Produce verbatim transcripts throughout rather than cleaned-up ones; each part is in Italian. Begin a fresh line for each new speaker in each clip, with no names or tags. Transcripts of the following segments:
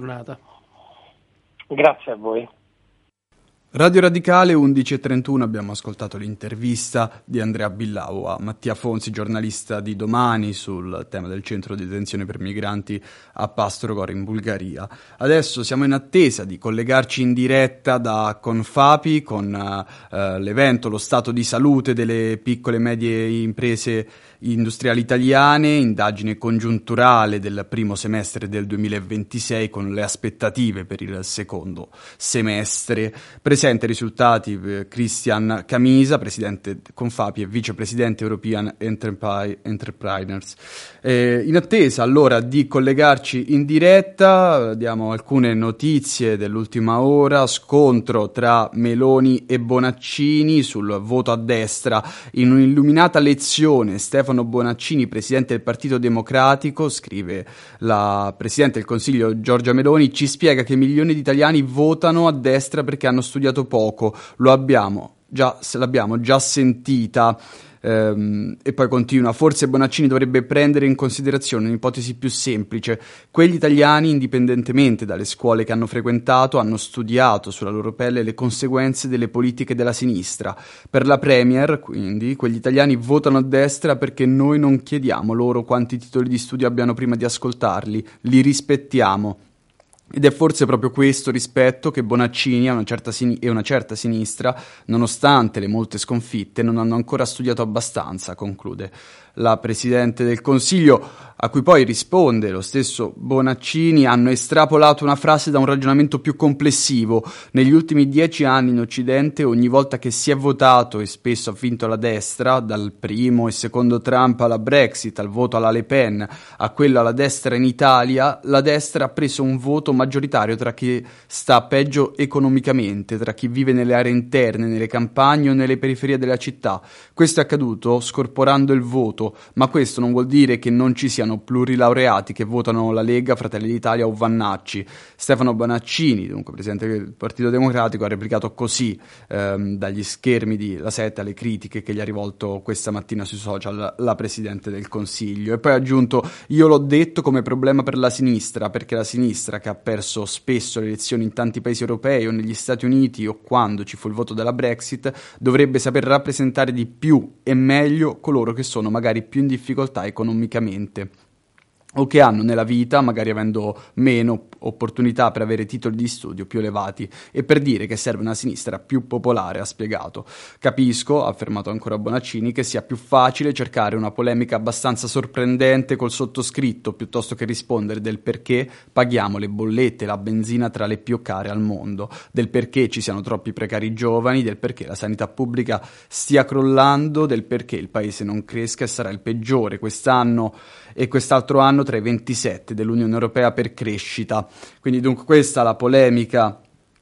giornata.
Grazie a voi.
Radio Radicale undici e trentuno, abbiamo ascoltato l'intervista di Andrea Billau a Mattia Fonzi, giornalista di Domani, sul tema del centro di detenzione per migranti a Pastrogor in Bulgaria. Adesso siamo in attesa di collegarci in diretta da Confapi con uh, l'evento Lo stato di salute delle piccole e medie imprese industriali italiane, indagine congiunturale del primo semestre del duemilaventisei con le aspettative per il secondo semestre. Presente i risultati eh, Christian Camisa, presidente Confapi e vicepresidente European Enterprise, Entrepreneurs. Eh, in attesa allora di collegarci in diretta, diamo alcune notizie dell'ultima ora. Scontro tra Meloni e Bonaccini sul voto a destra. In un'illuminata lezione Stefano Bonaccini, presidente del Partito Democratico, scrive la presidente del Consiglio Giorgia Meloni, ci spiega che milioni di italiani votano a destra perché hanno studiato poco, lo abbiamo già, l'abbiamo già sentita. Ehm, e poi continua, forse Bonaccini dovrebbe prendere in considerazione un'ipotesi più semplice: quegli italiani, indipendentemente dalle scuole che hanno frequentato, hanno studiato sulla loro pelle le conseguenze delle politiche della sinistra. Per la Premier, quindi, quegli italiani votano a destra perché noi non chiediamo loro quanti titoli di studio abbiano prima di ascoltarli, li rispettiamo. Ed è forse proprio questo rispetto che Bonaccini e una certa, sin- e una certa sinistra, nonostante le molte sconfitte, non hanno ancora studiato abbastanza, conclude la Presidente del Consiglio, a cui poi risponde lo stesso Bonaccini: hanno estrapolato una frase da un ragionamento più complessivo. Negli ultimi dieci anni in Occidente, ogni volta che si è votato, e spesso ha vinto la destra, dal primo e secondo Trump alla Brexit, al voto alla Le Pen, a quello alla destra in Italia, la destra ha preso un voto maggioritario tra chi sta peggio economicamente, tra chi vive nelle aree interne, nelle campagne o nelle periferie della città. Questo è accaduto scorporando il voto, ma questo non vuol dire che non ci siano plurilaureati che votano la Lega, Fratelli d'Italia o Vannacci. Stefano Bonaccini, dunque presidente del Partito Democratico, ha replicato così ehm, dagli schermi di La Sette alle critiche che gli ha rivolto questa mattina sui social la Presidente del Consiglio, e poi ha aggiunto: io l'ho detto come problema per la sinistra, perché la sinistra, che ha perso spesso le elezioni in tanti paesi europei o negli Stati Uniti o quando ci fu il voto della Brexit, dovrebbe saper rappresentare di più e meglio coloro che sono magari più in difficoltà economicamente o che hanno nella vita, magari avendo meno opportunità per avere titoli di studio più elevati, e per dire che serve una sinistra più popolare, ha spiegato. Capisco, ha affermato ancora Bonaccini, che sia più facile cercare una polemica abbastanza sorprendente col sottoscritto piuttosto che rispondere del perché paghiamo le bollette e la benzina tra le più care al mondo, del perché ci siano troppi precari giovani, del perché la sanità pubblica stia crollando, del perché il paese non cresca e sarà il peggiore quest'anno e quest'altro anno tra i ventisette dell'Unione Europea per crescita. Quindi dunque questa la polemica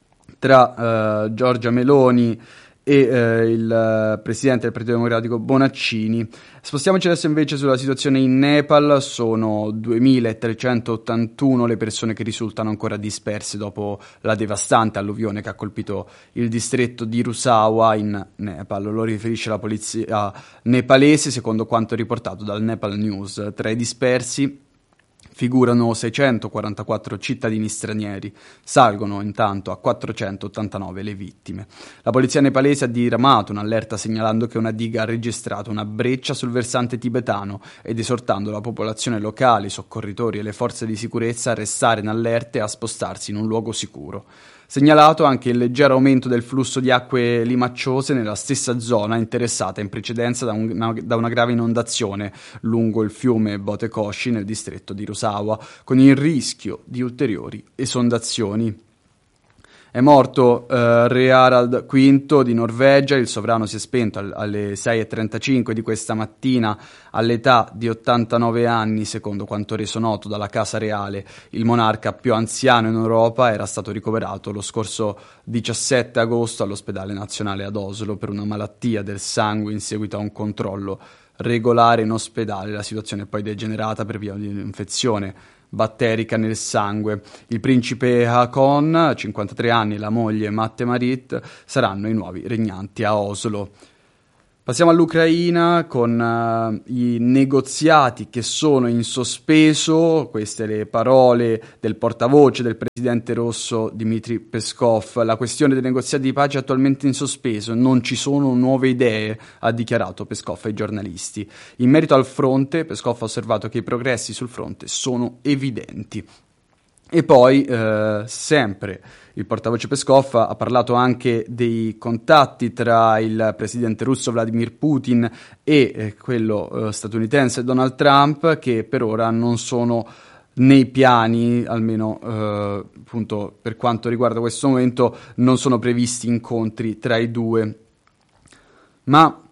tra uh, Giorgia Meloni e uh, il uh, presidente del Partito Democratico Bonaccini. Spostiamoci adesso invece sulla situazione in Nepal. Sono duemilatrecentottantuno le persone che risultano ancora disperse dopo la devastante alluvione che ha colpito il distretto di Rusawa in Nepal. Lo riferisce la polizia nepalese, secondo quanto riportato dal Nepal News. Tra i dispersi figurano seicentoquarantaquattro cittadini stranieri, salgono intanto a quattrocentottantanove le vittime. La polizia nepalese ha diramato un'allerta segnalando che una diga ha registrato una breccia sul versante tibetano ed esortando la popolazione locale, i soccorritori e le forze di sicurezza a restare in allerta e a spostarsi in un luogo sicuro. Segnalato anche il leggero aumento del flusso di acque limacciose nella stessa zona interessata in precedenza da, un, una, da una grave inondazione lungo il fiume Botekoshi nel distretto di Rusawa, con il rischio di ulteriori esondazioni. È morto uh, re Harald quinto di Norvegia, il sovrano si è spento al- alle sei e trentacinque di questa mattina all'età di ottantanove anni, secondo quanto reso noto dalla Casa Reale. Il monarca più anziano in Europa era stato ricoverato lo scorso diciassette agosto all'ospedale nazionale ad Oslo per una malattia del sangue in seguito a un controllo regolare in ospedale. La situazione è poi degenerata per via di un'infezione batterica nel sangue. Il principe Haakon, cinquantatré anni, e la moglie Mette-Marit saranno i nuovi regnanti a Oslo. Passiamo all'Ucraina con uh, i negoziati che sono in sospeso, queste le parole del portavoce del presidente russo Dmitry Peskov. La questione dei negoziati di pace è attualmente in sospeso, non ci sono nuove idee, ha dichiarato Peskov ai giornalisti. In merito al fronte, Peskov ha osservato che i progressi sul fronte sono evidenti. E poi, eh, sempre, il portavoce Peskov ha parlato anche dei contatti tra il presidente russo Vladimir Putin e eh, quello eh, statunitense Donald Trump, che per ora non sono nei piani, almeno eh, appunto per quanto riguarda questo momento, non sono previsti incontri tra i due. Ma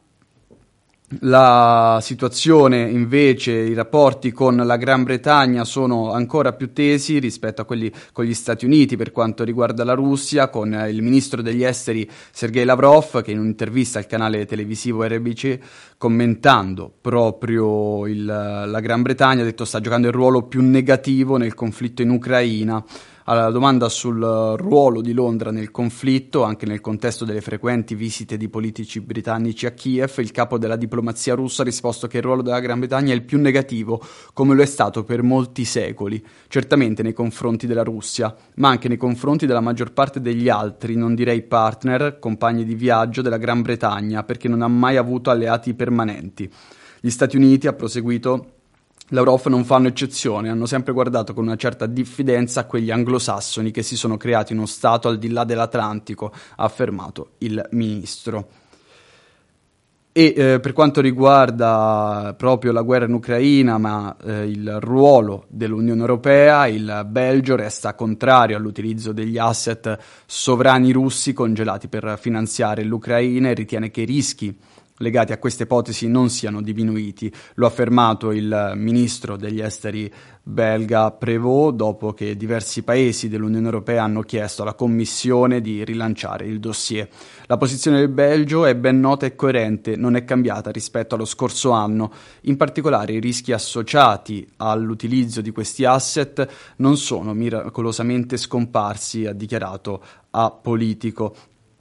la situazione invece, i rapporti con la Gran Bretagna sono ancora più tesi rispetto a quelli con gli Stati Uniti per quanto riguarda la Russia, con il ministro degli esteri Sergei Lavrov che in un'intervista al canale televisivo R B C, commentando proprio il, la Gran Bretagna, ha detto sta giocando il ruolo più negativo nel conflitto in Ucraina. Alla domanda sul ruolo di Londra nel conflitto, anche nel contesto delle frequenti visite di politici britannici a Kiev, il capo della diplomazia russa ha risposto che il ruolo della Gran Bretagna è il più negativo, come lo è stato per molti secoli, certamente nei confronti della Russia, ma anche nei confronti della maggior parte degli altri, non direi partner, compagni di viaggio della Gran Bretagna, perché non ha mai avuto alleati permanenti. Gli Stati Uniti, ha proseguito Lavrov, non fanno eccezione, hanno sempre guardato con una certa diffidenza a quegli anglosassoni che si sono creati uno Stato al di là dell'Atlantico, ha affermato il ministro. E eh, per quanto riguarda proprio la guerra in Ucraina, ma eh, il ruolo dell'Unione Europea, il Belgio resta contrario all'utilizzo degli asset sovrani russi congelati per finanziare l'Ucraina e ritiene che i rischi legati a queste ipotesi non siano diminuiti. Lo ha affermato il ministro degli esteri belga Prévost dopo che diversi paesi dell'Unione Europea hanno chiesto alla Commissione di rilanciare il dossier. La posizione del Belgio è ben nota e coerente, non è cambiata rispetto allo scorso anno. In particolare i rischi associati all'utilizzo di questi asset non sono miracolosamente scomparsi, ha dichiarato a Politico.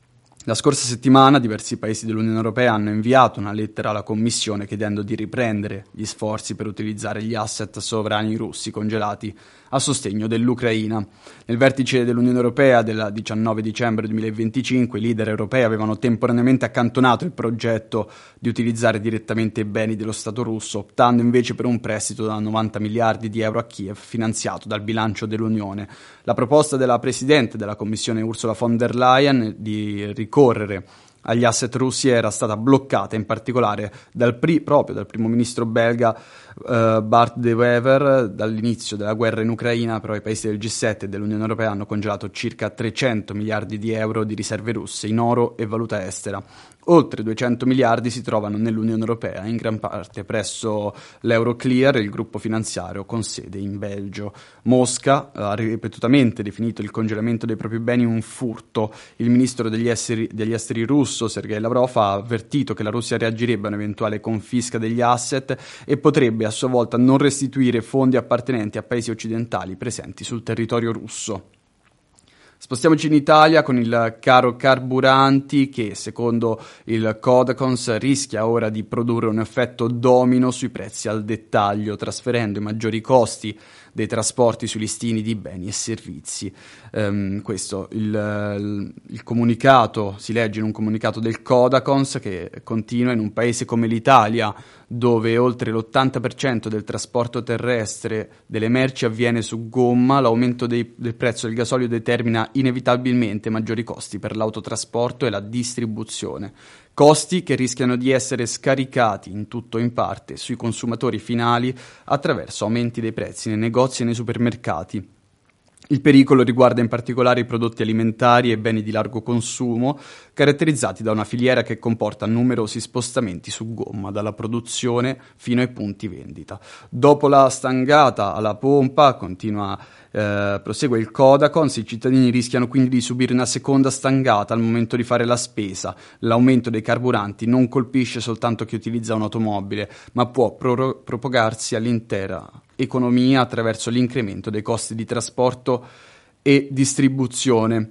La scorsa settimana diversi paesi dell'Unione Europea hanno inviato una lettera alla Commissione chiedendo di riprendere gli sforzi per utilizzare gli asset sovrani russi congelati a sostegno dell'Ucraina. Nel vertice dell'Unione Europea del diciannove dicembre duemilaventicinque i leader europei avevano temporaneamente accantonato il progetto di utilizzare direttamente i beni dello Stato russo, optando invece per un prestito da novanta miliardi di euro a Kiev finanziato dal bilancio dell'Unione. La proposta della Presidente della Commissione Ursula von der Leyen di ricorrere agli asset russi era stata bloccata in particolare dal pri- proprio dal primo ministro belga uh, Bart De Wever. Dall'inizio della guerra in Ucraina però i paesi del G sette e dell'Unione Europea hanno congelato circa trecento miliardi di euro di riserve russe in oro e valuta estera. Oltre duecento miliardi si trovano nell'Unione Europea, in gran parte presso l'Euroclear, il gruppo finanziario con sede in Belgio. Mosca ha ripetutamente definito il congelamento dei propri beni un furto. Il ministro degli esteri, degli esteri russo, Sergei Lavrov, ha avvertito che la Russia reagirebbe a un'eventuale confisca degli asset e potrebbe a sua volta non restituire fondi appartenenti a paesi occidentali presenti sul territorio russo. Spostiamoci in Italia con il caro carburanti che, secondo il Codacons, rischia ora di produrre un effetto domino sui prezzi al dettaglio, trasferendo i maggiori costi dei trasporti sui listini di beni e servizi. Um, questo, il, il, il comunicato, si legge in un comunicato del Codacons che continua: in un paese come l'Italia, dove oltre l'ottanta per cento del trasporto terrestre delle merci avviene su gomma, l'aumento dei, del prezzo del gasolio determina inevitabilmente maggiori costi per l'autotrasporto e la distribuzione. Costi che rischiano di essere scaricati in tutto o in parte sui consumatori finali attraverso aumenti dei prezzi nei negozi e nei supermercati. Il pericolo riguarda in particolare i prodotti alimentari e beni di largo consumo, caratterizzati da una filiera che comporta numerosi spostamenti su gomma, dalla produzione fino ai punti vendita. Dopo la stangata alla pompa, continua, eh, prosegue il Codacons, i cittadini rischiano quindi di subire una seconda stangata al momento di fare la spesa. L'aumento dei carburanti non colpisce soltanto chi utilizza un'automobile, ma può pro- propagarsi all'intera economia attraverso l'incremento dei costi di trasporto e distribuzione.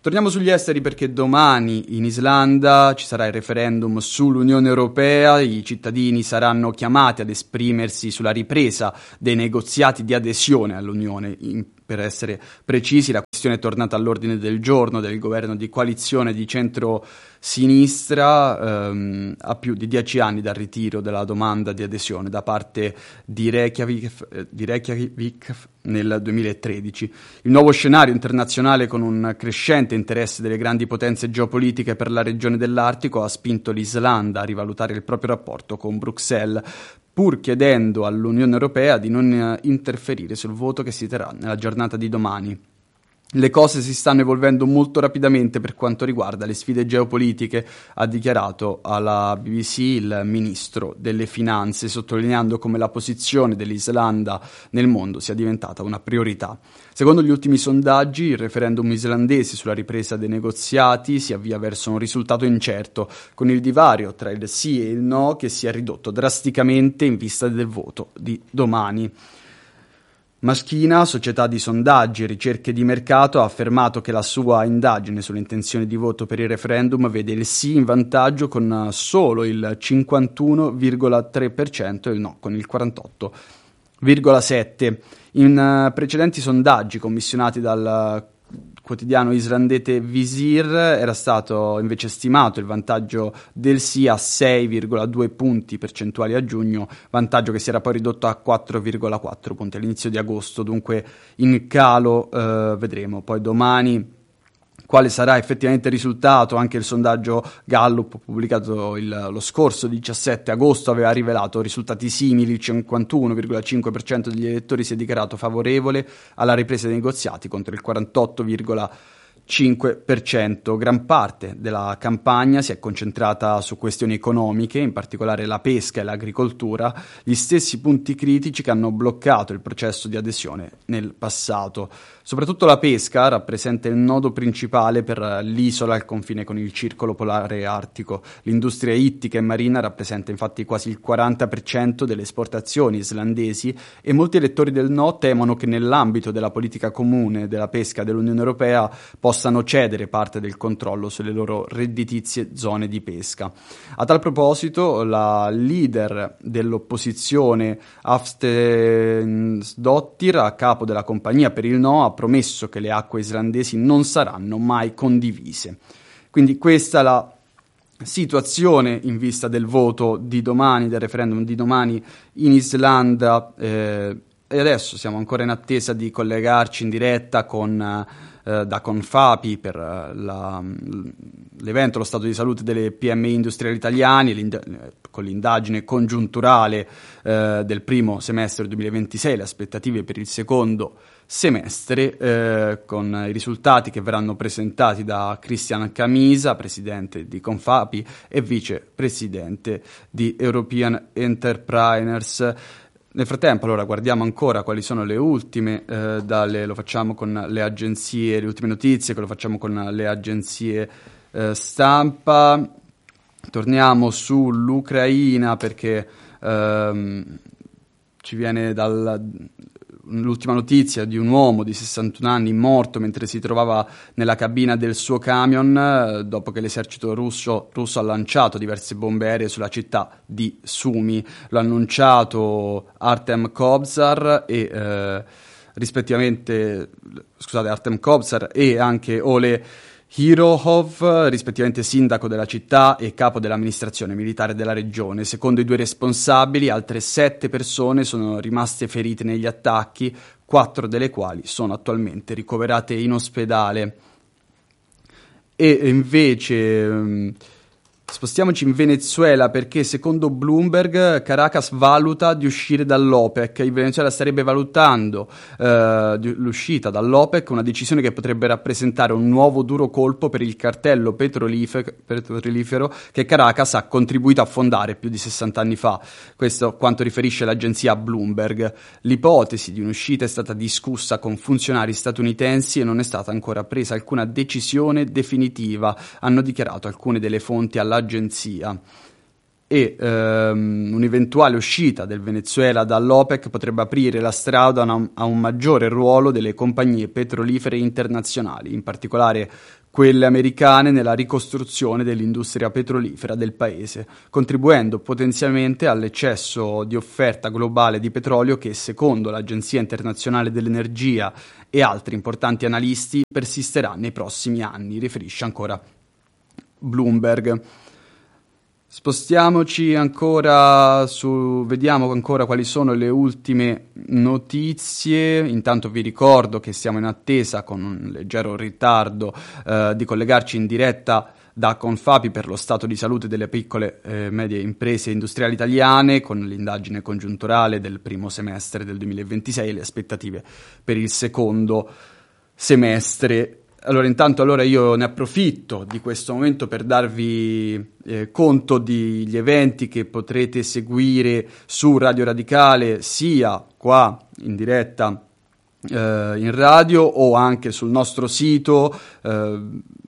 Torniamo sugli esteri perché domani in Islanda ci sarà il referendum sull'Unione Europea, i cittadini saranno chiamati ad esprimersi sulla ripresa dei negoziati di adesione all'Unione. In, per essere precisi, la questione è tornata all'ordine del giorno del governo di coalizione di centro-sinistra ehm, a più di dieci anni dal ritiro della domanda di adesione da parte di Reykjavik, eh, di Reykjavik nel duemilatredici. Il nuovo scenario internazionale, con un crescente interesse delle grandi potenze geopolitiche per la regione dell'Artico, ha spinto l'Islanda a rivalutare il proprio rapporto con Bruxelles, pur chiedendo all'Unione Europea di non interferire sul voto che si terrà nella giornata di domani. Le cose si stanno evolvendo molto rapidamente per quanto riguarda le sfide geopolitiche, ha dichiarato alla B B C il ministro delle finanze, sottolineando come la posizione dell'Islanda nel mondo sia diventata una priorità. Secondo gli ultimi sondaggi, il referendum islandese sulla ripresa dei negoziati si avvia verso un risultato incerto, con il divario tra il sì e il no che si è ridotto drasticamente in vista del voto di domani. Maschina, società di sondaggi e ricerche di mercato, ha affermato che la sua indagine sulle intenzioni di voto per il referendum vede il sì in vantaggio con solo il cinquantuno virgola tre per cento e il no con il quarantotto virgola sette per cento. In uh, precedenti sondaggi commissionati dal uh, quotidiano islandese Visir era stato invece stimato il vantaggio del sì a sei virgola due punti percentuali a giugno, vantaggio che si era poi ridotto a quattro virgola quattro punti all'inizio di agosto, dunque in calo. eh, vedremo poi domani quale sarà effettivamente il risultato. Anche il sondaggio Gallup pubblicato il, lo scorso diciassette agosto aveva rivelato risultati simili. Il cinquantuno virgola cinque per cento degli elettori si è dichiarato favorevole alla ripresa dei negoziati contro il quarantotto virgola cinque per cento. Gran parte della campagna si è concentrata su questioni economiche, in particolare la pesca e l'agricoltura, gli stessi punti critici che hanno bloccato il processo di adesione nel passato. Soprattutto la pesca rappresenta il nodo principale per l'isola al confine con il circolo polare artico. L'industria ittica e marina rappresenta infatti quasi il quaranta per cento delle esportazioni islandesi e molti elettori del no temono che nell'ambito della politica comune della pesca dell'Unione Europea possano cedere parte del controllo sulle loro redditizie zone di pesca. A tal proposito, la leader dell'opposizione Hafsteinsdottir, a capo della compagnia per il no, ha promesso che le acque islandesi non saranno mai condivise. Quindi questa è la situazione in vista del voto di domani, del referendum di domani in Islanda, eh, e adesso siamo ancora in attesa di collegarci in diretta con eh, da Confapi per la, l'evento, lo stato di salute delle P M I industriali italiani, con l'indagine congiunturale eh, del primo semestre duemilaventisei, le aspettative per il secondo semestre, eh, con i risultati che verranno presentati da Christian Camisa, presidente di Confapi e vicepresidente di European Entrepreneurs. Nel frattempo, allora, guardiamo ancora quali sono le ultime, eh, dalle, lo facciamo con le agenzie, le ultime notizie, che lo facciamo con le agenzie eh, stampa. Torniamo sull'Ucraina perché ehm, ci viene dal... l'ultima notizia di un uomo di sessantuno anni morto mentre si trovava nella cabina del suo camion eh, dopo che l'esercito russo, russo ha lanciato diverse bombe aeree sulla città di Sumi. L'ha annunciato Artem Kobzar e eh, rispettivamente scusate Artem Kobzar e anche Ole Hirohov, rispettivamente sindaco della città e capo dell'amministrazione militare della regione. Secondo i due responsabili, altre sette persone sono rimaste ferite negli attacchi, quattro delle quali sono attualmente ricoverate in ospedale. E invece spostiamoci in Venezuela perché secondo Bloomberg Caracas valuta di uscire dall'OPEC. Il Venezuela starebbe valutando eh, l'uscita dall'OPEC, una decisione che potrebbe rappresentare un nuovo duro colpo per il cartello petrolifero, petrolifero che Caracas ha contribuito a fondare più di sessanta anni fa. Questo quanto riferisce l'agenzia Bloomberg. L'ipotesi di un'uscita è stata discussa con funzionari statunitensi e non è stata ancora presa alcuna decisione definitiva, hanno dichiarato alcune delle fonti alla agenzia. E ehm, un'eventuale uscita del Venezuela dall'OPEC potrebbe aprire la strada a, una, a un maggiore ruolo delle compagnie petrolifere internazionali, in particolare quelle americane nella ricostruzione dell'industria petrolifera del paese, contribuendo potenzialmente all'eccesso di offerta globale di petrolio che, secondo l'Agenzia Internazionale dell'Energia e altri importanti analisti, persisterà nei prossimi anni, riferisce ancora Bloomberg. Spostiamoci ancora su, vediamo ancora quali sono le ultime notizie. Intanto vi ricordo che siamo in attesa, con un leggero ritardo, eh, di collegarci in diretta da Confapi per lo stato di salute delle piccole e eh, medie imprese industriali italiane, con l'indagine congiunturale del primo semestre del duemilaventisei e le aspettative per il secondo semestre. Allora, intanto allora io ne approfitto di questo momento per darvi eh, conto degli eventi che potrete seguire su Radio Radicale, sia qua in diretta eh, in radio o anche sul nostro sito, eh,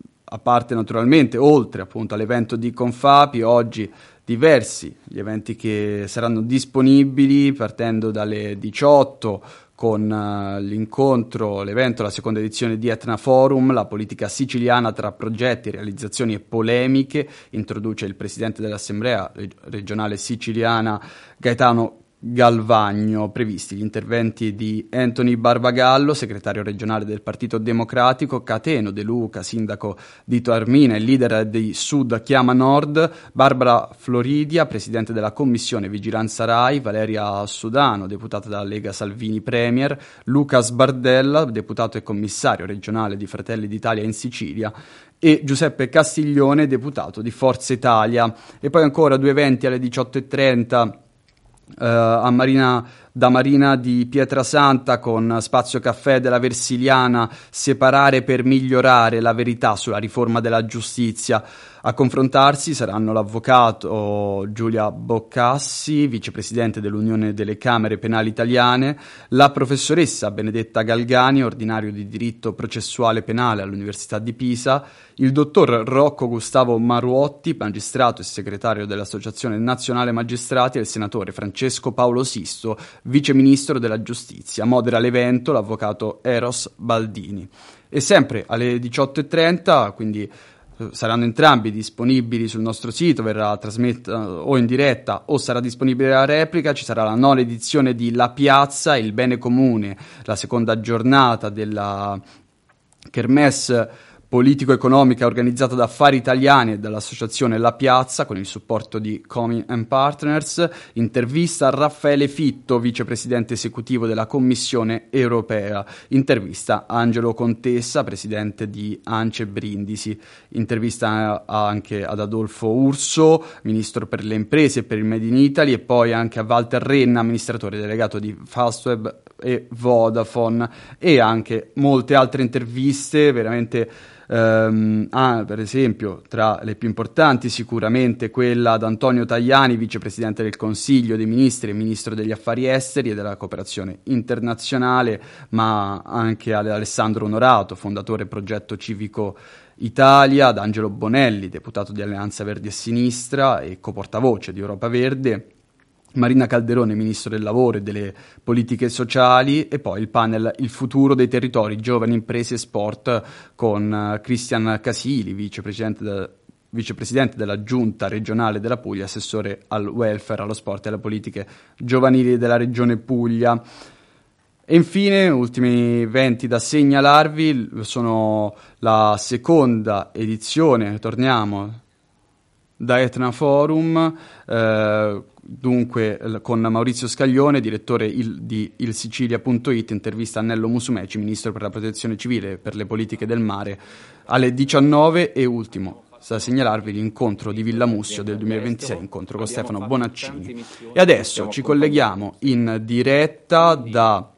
a parte naturalmente, oltre appunto all'evento di Confapi, oggi diversi gli eventi che saranno disponibili partendo dalle diciotto con uh, l'incontro, l'evento, la seconda edizione di Etna Forum, la politica siciliana tra progetti, realizzazioni e polemiche, introduce il presidente dell'Assemblea regionale siciliana Gaetano Galvagno. Previsti gli interventi di Anthony Barbagallo, segretario regionale del Partito Democratico, Cateno De Luca, sindaco di Taormina e leader di Sud Chiama Nord, Barbara Floridia, presidente della Commissione Vigilanza Rai, Valeria Sudano, deputata della Lega Salvini Premier, Lucas Bardella, deputato e commissario regionale di Fratelli d'Italia in Sicilia, e Giuseppe Castiglione, deputato di Forza Italia. E poi ancora due eventi alle diciotto e trenta Uh, a Marina, da Marina di Pietrasanta con Spazio Caffè della Versiliana, separare per migliorare, la verità sulla riforma della giustizia. A confrontarsi saranno l'avvocato Giulia Boccassi, vicepresidente dell'Unione delle Camere Penali Italiane, la professoressa Benedetta Galgani, ordinario di diritto processuale penale all'Università di Pisa, il dottor Rocco Gustavo Maruotti, magistrato e segretario dell'Associazione Nazionale Magistrati, e il senatore Francesco Paolo Sisto, viceministro della Giustizia. Modera l'evento l'avvocato Eros Baldini. E sempre alle diciotto e trenta, quindi saranno entrambi disponibili sul nostro sito, verrà trasmessa o in diretta o sarà disponibile la replica. Ci sarà la nona edizione di La Piazza, il bene comune, la seconda giornata della Kermesse politico-economica organizzata da Affari Italiani e dall'associazione La Piazza con il supporto di Comin and Partners. Intervista a Raffaele Fitto, vicepresidente esecutivo della Commissione Europea. Intervista a Angelo Contessa, presidente di ANCE Brindisi. Intervista anche ad Adolfo Urso, ministro per le imprese e per il Made in Italy, e poi anche a Walter Renna, amministratore delegato di Fastweb e Vodafone, e anche molte altre interviste veramente. Um, ah, per esempio, tra le più importanti sicuramente quella ad Antonio Tajani, vicepresidente del Consiglio dei Ministri e ministro degli Affari Esteri e della Cooperazione Internazionale, ma anche ad Alessandro Onorato, fondatore Progetto Civico Italia, ad Angelo Bonelli, deputato di Alleanza Verdi e Sinistra e coportavoce di Europa Verde, Marina Calderone, ministro del lavoro e delle politiche sociali, e poi il panel Il futuro dei territori, giovani, imprese e sport con uh, Cristian Casili, vicepresidente, de- vicepresidente della giunta regionale della Puglia, assessore al welfare, allo sport e alle politiche giovanili della regione Puglia. E infine, ultimi eventi da segnalarvi, sono la seconda edizione, torniamo da Etna Forum, eh, dunque con Maurizio Scaglione, direttore il, di ilsicilia punto it, intervista a Nello Musumeci, ministro per la protezione civile e per le politiche del mare, alle diciannove. E ultimo da segnalarvi l'incontro di Villamussio del duemilaventisei, incontro con Stefano Bonaccini. E adesso ci colleghiamo in diretta da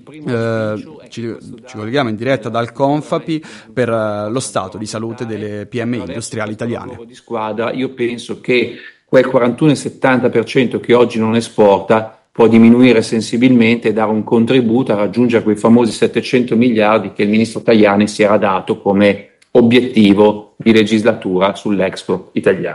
eh, ci, ci colleghiamo in diretta dal Confapi per uh, lo stato di salute delle P M I industriali italiane.
Di squadra, io penso che quel quarantuno virgola settanta per cento che oggi non esporta può diminuire sensibilmente e dare un contributo a raggiungere quei famosi settecento miliardi che il ministro Tajani si era dato come obiettivo di legislatura sull'Expo italiano.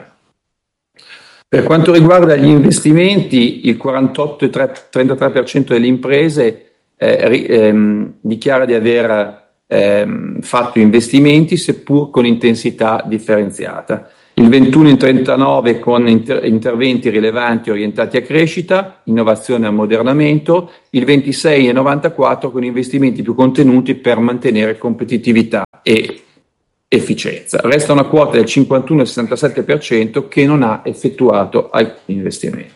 Per quanto riguarda gli investimenti, il quarantotto virgola trentatré per cento delle imprese eh, ri, ehm, dichiara di aver ehm, fatto investimenti, seppur con intensità differenziata. Il ventuno in trentanove con inter- interventi rilevanti orientati a crescita, innovazione e ammodernamento, il ventisei e novantaquattro con investimenti più contenuti per mantenere competitività e efficienza. Resta una quota del cinquantuno e sessantasette per cento che non ha effettuato alcuni investimenti.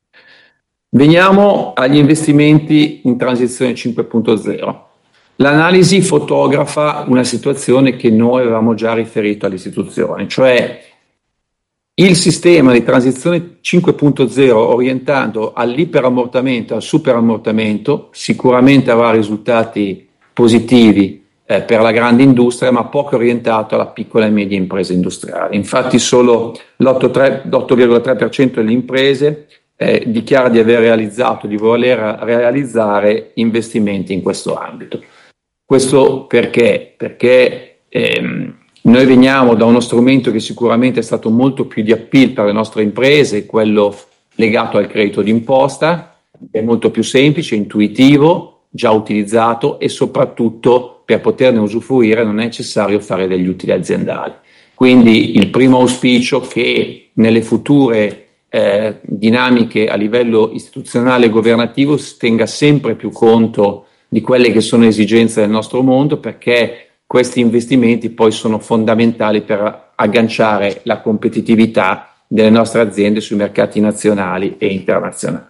Veniamo agli investimenti in transizione cinque punto zero. L'analisi fotografa una situazione che noi avevamo già riferito alle istituzioni, cioè il sistema di transizione cinque punto zero orientato all'iperammortamento e al superammortamento sicuramente avrà risultati positivi eh, per la grande industria, ma poco orientato alla piccola e media impresa industriale. Infatti solo l'otto virgola tre per cento delle imprese eh, dichiara di aver realizzato, di voler realizzare investimenti in questo ambito. Questo perché? Perché ehm, noi veniamo da uno strumento che sicuramente è stato molto più di appeal per le nostre imprese, quello legato al credito d'imposta, è molto più semplice, intuitivo, già utilizzato e soprattutto per poterne usufruire non è necessario fare degli utili aziendali. Quindi il primo auspicio che nelle future eh, dinamiche a livello istituzionale e governativo si tenga sempre più conto di quelle che sono esigenze del nostro mondo, perché questi investimenti poi sono fondamentali per agganciare la competitività delle nostre aziende sui mercati nazionali e internazionali.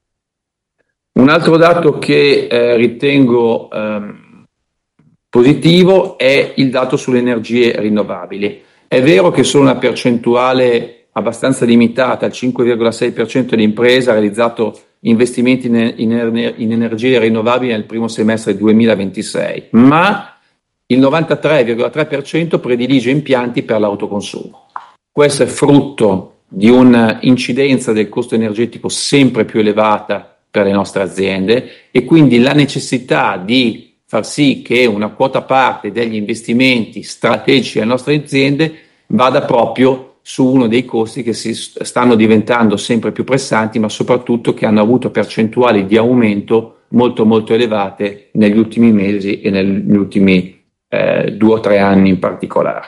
Un altro dato che eh, ritengo ehm, positivo è il dato sulle energie rinnovabili. È vero che solo una percentuale abbastanza limitata, il cinque virgola sei per cento delle imprese ha realizzato investimenti in, in, in energie rinnovabili nel primo semestre duemilaventisei, ma il novantatré virgola tre per cento predilige impianti per l'autoconsumo. Questo è frutto di un'incidenza del costo energetico sempre più elevata per le nostre aziende e quindi la necessità di far sì che una quota parte degli investimenti strategici delle nostre aziende vada proprio su uno dei costi che si stanno diventando sempre più pressanti, ma soprattutto che hanno avuto percentuali di aumento molto molto elevate negli ultimi mesi e negli ultimi eh, due o tre anni in particolare.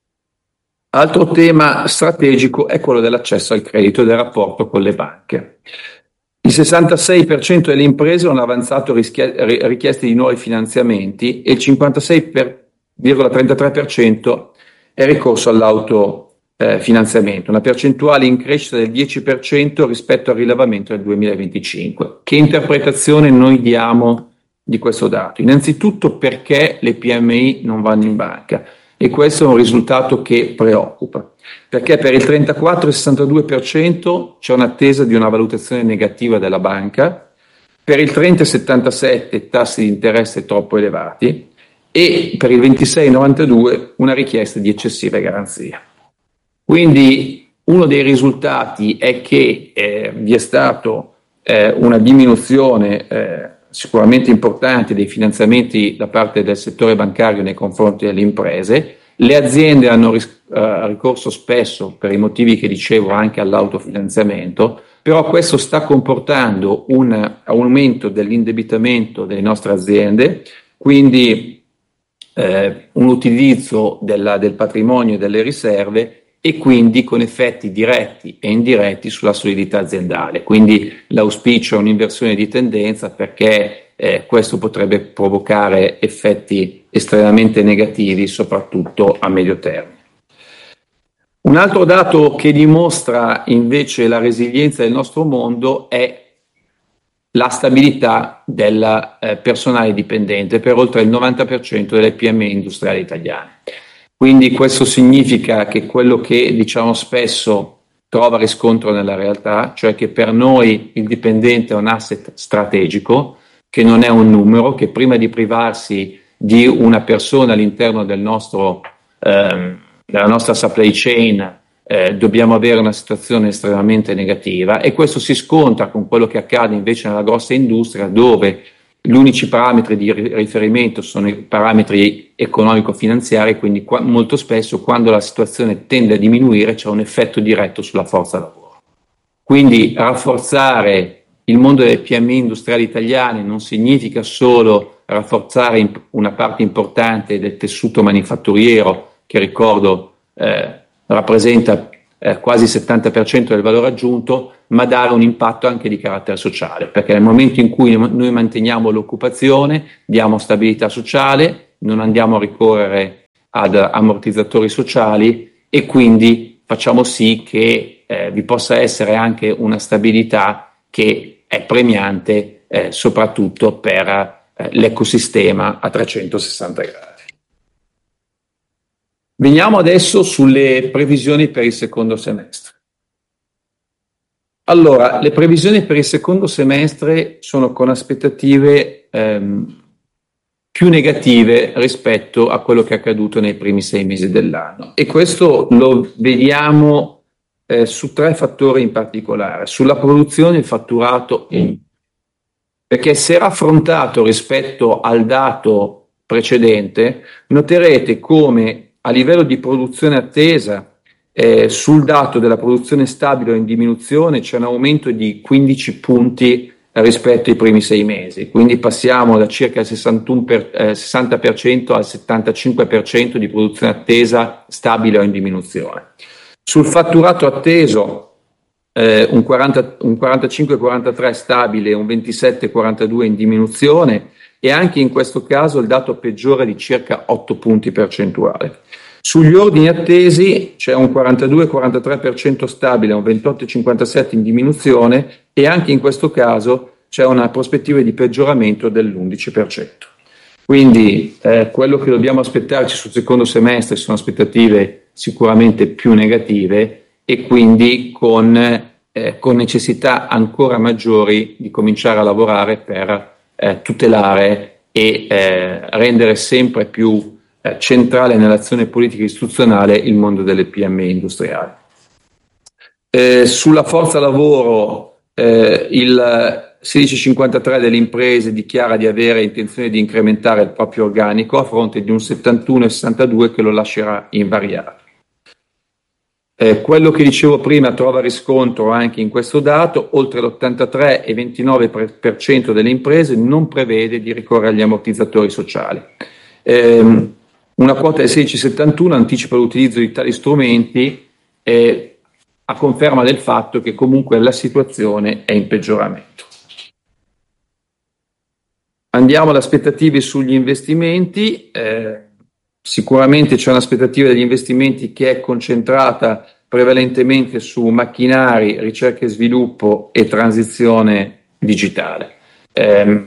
Altro tema strategico è quello dell'accesso al credito e del rapporto con le banche. Il sessantasei per cento delle imprese hanno avanzato richieste di nuovi finanziamenti e il cinquantasei virgola trentatré per cento è ricorso all'autofinanziamento, una percentuale in crescita del dieci per cento rispetto al rilevamento del duemilaventicinque. Che interpretazione noi diamo di questo dato? Innanzitutto perché le P M I non vanno in banca, e questo è un risultato che preoccupa, perché per il trentaquattro e sessantadue per cento c'è un'attesa di una valutazione negativa della banca, per il trenta e settantasette per cento tassi di interesse troppo elevati e per il ventisei e novantadue per cento una richiesta di eccessive garanzie. Quindi uno dei risultati è che eh, vi è stato eh, una diminuzione eh, sicuramente importante dei finanziamenti da parte del settore bancario nei confronti delle imprese. Le aziende hanno ris- uh, ricorso spesso, per i motivi che dicevo, anche all'autofinanziamento, però questo sta comportando un aumento dell'indebitamento delle nostre aziende, quindi eh, un utilizzo della, del patrimonio e delle riserve e quindi con effetti diretti e indiretti sulla solidità aziendale. Quindi l'auspicio è un'inversione di tendenza, perché eh, questo potrebbe provocare effetti estremamente negativi, soprattutto a medio termine. Un altro dato che dimostra invece la resilienza del nostro mondo è la stabilità del eh, personale dipendente per oltre il novanta per cento delle P M I industriali italiane. Quindi questo significa che quello che diciamo spesso trova riscontro nella realtà, cioè che per noi il dipendente è un asset strategico, che non è un numero, che prima di privarsi di una persona all'interno del nostro, ehm, della nostra supply chain eh, dobbiamo avere una situazione estremamente negativa, e questo si scontra con quello che accade invece nella grossa industria, dove gli unici parametri di riferimento sono i parametri economico-finanziari, quindi qua, molto spesso quando la situazione tende a diminuire c'è un effetto diretto sulla forza lavoro. Quindi rafforzare il mondo delle P M I industriali italiane non significa solo rafforzare imp- una parte importante del tessuto manifatturiero, che ricordo eh, rappresenta eh, quasi il settanta per cento del valore aggiunto, ma dare un impatto anche di carattere sociale, perché nel momento in cui noi manteniamo l'occupazione, diamo stabilità sociale, non andiamo a ricorrere ad ammortizzatori sociali e quindi facciamo sì che eh, vi possa essere anche una stabilità che è premiante eh, soprattutto per eh, l'ecosistema a trecentosessanta gradi. Veniamo adesso sulle previsioni per il secondo semestre. Allora, le previsioni per il secondo semestre sono con aspettative ehm, più negative rispetto a quello che è accaduto nei primi sei mesi dell'anno, e questo lo vediamo eh, su tre fattori in particolare: sulla produzione e il fatturato, perché se raffrontato rispetto al dato precedente noterete come a livello di produzione attesa eh, sul dato della produzione stabile o in diminuzione c'è un aumento di quindici punti rispetto ai primi sei mesi, quindi passiamo da circa il sessantuno per, eh, sessanta per cento al settantacinque per cento di produzione attesa stabile o in diminuzione. Sul fatturato atteso eh, un, un quarantacinque quarantatré stabile e un ventisette quarantadue in diminuzione, e anche in questo caso il dato peggiore di circa otto punti percentuali. Sugli ordini attesi c'è un quarantadue quarantatré per cento stabile, un ventotto cinquantasette in diminuzione, e anche in questo caso c'è una prospettiva di peggioramento dell'undici per cento. Quindi eh, quello che dobbiamo aspettarci sul secondo semestre sono aspettative sicuramente più negative, e quindi con, eh, con necessità ancora maggiori di cominciare a lavorare per eh, tutelare e eh, rendere sempre più centrale nell'azione politica istituzionale il mondo delle P M I industriali. Eh, sulla forza lavoro eh, il sedici cinquantatré delle imprese dichiara di avere intenzione di incrementare il proprio organico a fronte di un settantuno sessantadue che lo lascerà invariato. Eh, quello che dicevo prima trova riscontro anche in questo dato: oltre l'ottantatré e ventinove per cento delle imprese non prevede di ricorrere agli ammortizzatori sociali. Eh, Una quota del sedici settantuno anticipa l'utilizzo di tali strumenti eh, a conferma del fatto che comunque la situazione è in peggioramento. Andiamo alle aspettative sugli investimenti. Eh, sicuramente c'è un'aspettativa degli investimenti che è concentrata prevalentemente su macchinari, ricerca e sviluppo e transizione digitale. Eh,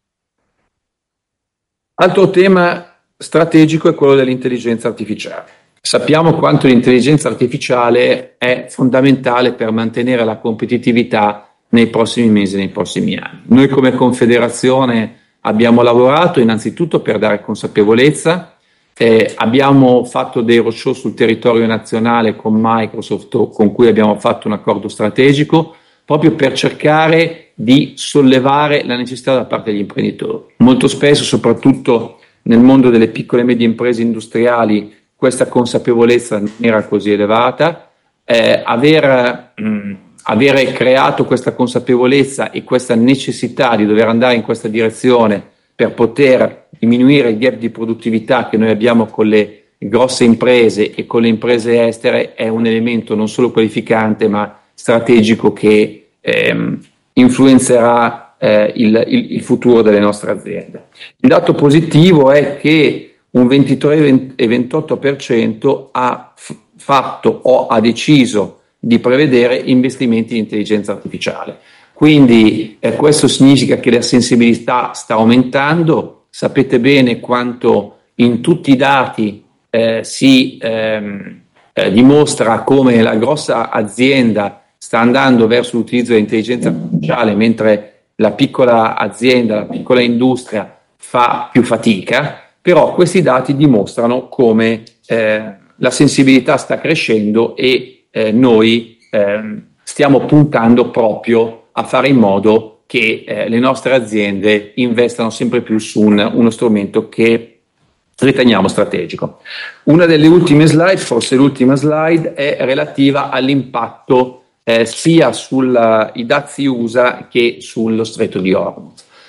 altro tema strategico è quello dell'intelligenza artificiale. Sappiamo quanto l'intelligenza artificiale è fondamentale per mantenere la competitività nei prossimi mesi e nei prossimi anni. Noi come Confederazione abbiamo lavorato innanzitutto per dare consapevolezza, eh, abbiamo fatto dei roadshow sul territorio nazionale con Microsoft, con cui abbiamo fatto un accordo strategico proprio per cercare di sollevare la necessità da parte degli imprenditori. Molto spesso, soprattutto nel mondo delle piccole e medie imprese industriali, questa consapevolezza non era così elevata. Eh, aver, mh, avere creato questa consapevolezza e questa necessità di dover andare in questa direzione per poter diminuire il gap di produttività che noi abbiamo con le grosse imprese e con le imprese estere è un elemento non solo qualificante ma strategico che ehm, influenzerà Eh, il, il, il futuro delle nostre aziende. Il dato positivo è che un ventitré e ventotto per cento ha f- fatto o ha deciso di prevedere investimenti in intelligenza artificiale. Quindi eh, questo significa che la sensibilità sta aumentando. Sapete bene quanto in tutti i dati eh, si ehm, eh, dimostra come la grossa azienda sta andando verso l'utilizzo dell'intelligenza artificiale, mentre la piccola azienda, la piccola industria fa più fatica, però questi dati dimostrano come eh, la sensibilità sta crescendo e eh, noi eh, stiamo puntando proprio a fare in modo che eh, le nostre aziende investano sempre più su un, uno strumento che riteniamo strategico. Una delle ultime slide, forse l'ultima slide, è relativa all'impatto Eh, sia sui dazi U S A che sullo stretto di Hormuz.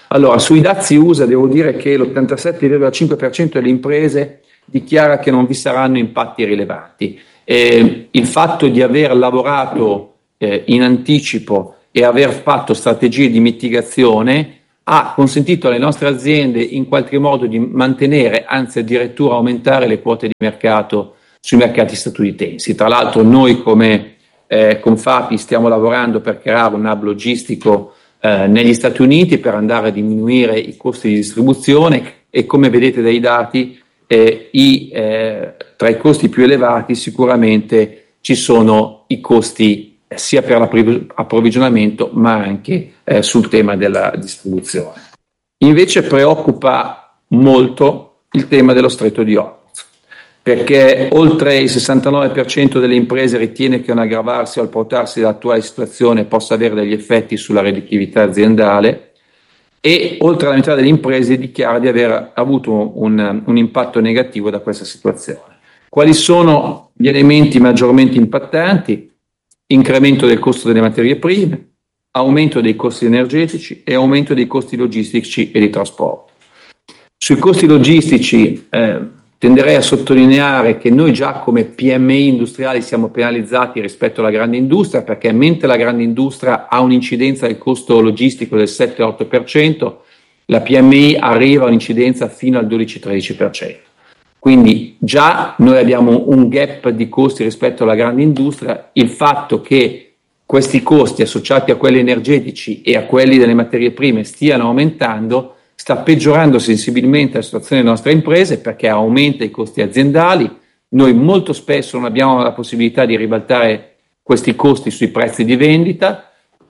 Allora, sui dazi U S A devo dire che l'ottantasette virgola cinque per cento delle imprese dichiara che non vi saranno impatti rilevanti. Eh, il fatto di aver lavorato eh, in anticipo e aver fatto strategie di mitigazione ha consentito alle nostre aziende in qualche modo di mantenere, anzi addirittura aumentare le quote di mercato sui mercati statunitensi. Tra l'altro noi come eh, Confapi stiamo lavorando per creare un hub logistico eh, negli Stati Uniti per andare a diminuire i costi di distribuzione e, come vedete dai dati, eh, i, eh, tra i costi più elevati sicuramente ci sono i costi eh, sia per l'approvvigionamento ma anche eh, sul tema della distribuzione. Invece preoccupa molto il tema dello Stretto di Hormuz, perché oltre il sessantanove per cento delle imprese ritiene che un aggravarsi o il portarsi dall'attuale situazione possa avere degli effetti sulla redditività aziendale e oltre la metà delle imprese dichiara di aver avuto un, un impatto negativo da questa situazione. Quali sono gli elementi maggiormente impattanti? Incremento del costo delle materie prime, aumento dei costi energetici e aumento dei costi logistici e di trasporto. Sui costi logistici eh, tenderei a sottolineare che noi già come P M I industriali siamo penalizzati rispetto alla grande industria, perché mentre la grande industria ha un'incidenza del costo logistico del sette otto per cento, la P M I arriva a un'incidenza fino al dodici tredici per cento. Quindi già noi abbiamo un gap di costi rispetto alla grande industria. Il fatto che questi costi associati a quelli energetici e a quelli delle materie prime stiano aumentando sta peggiorando sensibilmente la situazione delle nostre imprese, perché aumenta i costi aziendali. Noi molto spesso non abbiamo la possibilità di ribaltare questi costi sui prezzi di vendita,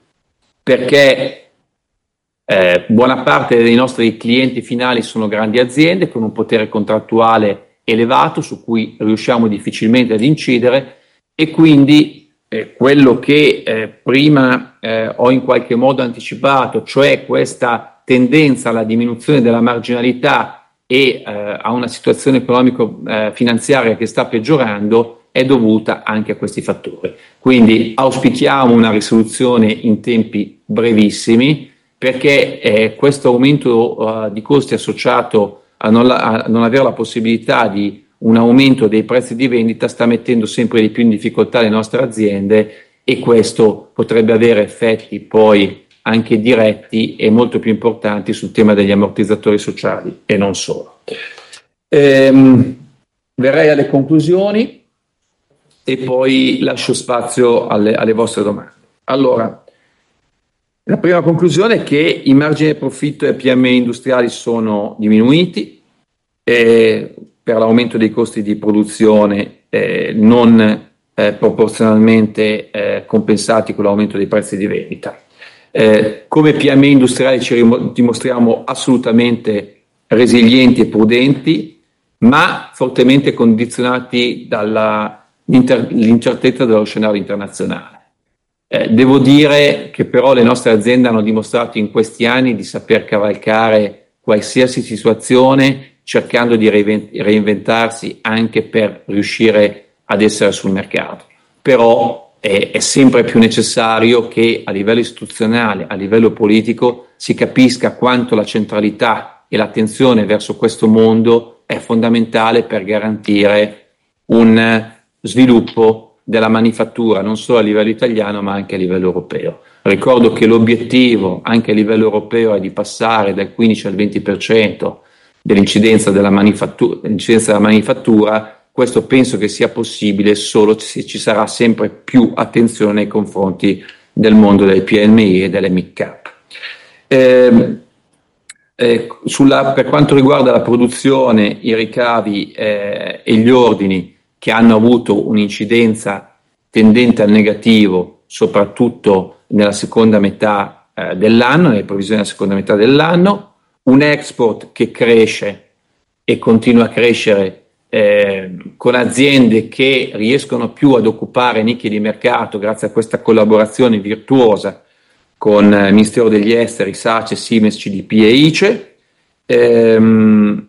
perché eh, buona parte dei nostri clienti finali sono grandi aziende con un potere contrattuale elevato su cui riusciamo difficilmente ad incidere, e quindi eh, quello che eh, prima eh, ho in qualche modo anticipato, cioè questa tendenza alla diminuzione della marginalità e eh, a una situazione economico-finanziaria eh, che sta peggiorando, è dovuta anche a questi fattori. Quindi auspichiamo una risoluzione in tempi brevissimi, perché eh, questo aumento uh, di costi associato a non, la, a non avere la possibilità di un aumento dei prezzi di vendita sta mettendo sempre di più in difficoltà le nostre aziende, e questo potrebbe avere effetti poi anche diretti e molto più importanti sul tema degli ammortizzatori sociali e non solo. Ehm, verrei alle conclusioni e poi lascio spazio alle, alle vostre domande. Allora, la prima conclusione è che i margini di profitto delle P M I industriali sono diminuiti eh, per l'aumento dei costi di produzione eh, non eh, proporzionalmente eh, compensati con l'aumento dei prezzi di vendita. Eh, come P M I industriali ci dimostriamo assolutamente resilienti e prudenti, ma fortemente condizionati dall'incertezza dello scenario internazionale. Eh, devo dire che però le nostre aziende hanno dimostrato in questi anni di saper cavalcare qualsiasi situazione, cercando di reinventarsi anche per riuscire ad essere sul mercato. Però è sempre più necessario che a livello istituzionale, a livello politico, si capisca quanto la centralità e l'attenzione verso questo mondo è fondamentale per garantire un sviluppo della manifattura non solo a livello italiano ma anche a livello europeo. Ricordo che l'obiettivo anche a livello europeo è di passare dal quindici al venti per cento dell'incidenza della manifattura, dell'incidenza della manifattura. Questo penso che sia possibile solo se ci sarà sempre più attenzione nei confronti del mondo delle P M I e delle mid-cap. Eh, eh, sulla, per quanto riguarda la produzione, i ricavi eh, e gli ordini che hanno avuto un'incidenza tendente al negativo, soprattutto nella seconda metà eh, dell'anno, nelle previsioni della seconda metà dell'anno, un export che cresce e continua a crescere Eh, con aziende che riescono più ad occupare nicchie di mercato grazie a questa collaborazione virtuosa con il Ministero degli Esteri, SACE, Siemens, C D P e I C E. Ehm,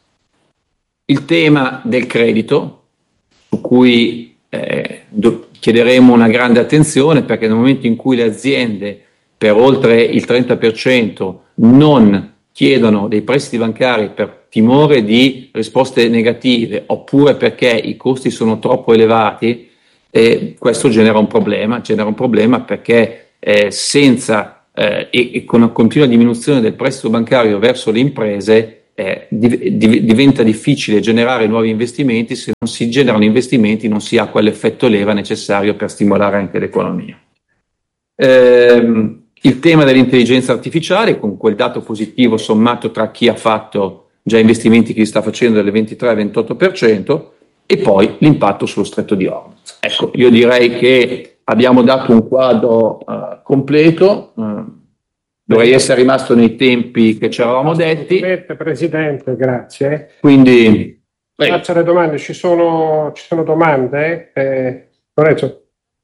il tema del credito, su cui eh, do, chiederemo una grande attenzione, perché nel momento in cui le aziende per oltre il trenta per cento non chiedono dei prestiti bancari per timore di risposte negative oppure perché i costi sono troppo elevati, eh, questo genera un problema, genera un problema perché eh, senza eh, e, e con una continua diminuzione del prestito bancario verso le imprese eh, div- div- diventa difficile generare nuovi investimenti. Se non si generano investimenti non si ha quell'effetto leva necessario per stimolare anche l'economia. Ehm, il tema dell'intelligenza artificiale, con quel dato positivo sommato tra chi ha fatto già investimenti, chi li sta facendo del ventitré al ventotto per cento, e poi l'impatto sullo stretto di Hormuz. Ecco, io direi che abbiamo dato un quadro uh, completo, uh, dovrei essere rimasto nei tempi che ci eravamo detti.
Presidente, grazie.
Quindi,
faccio le domande, ci sono, ci sono domande? Eh, Lorenzo?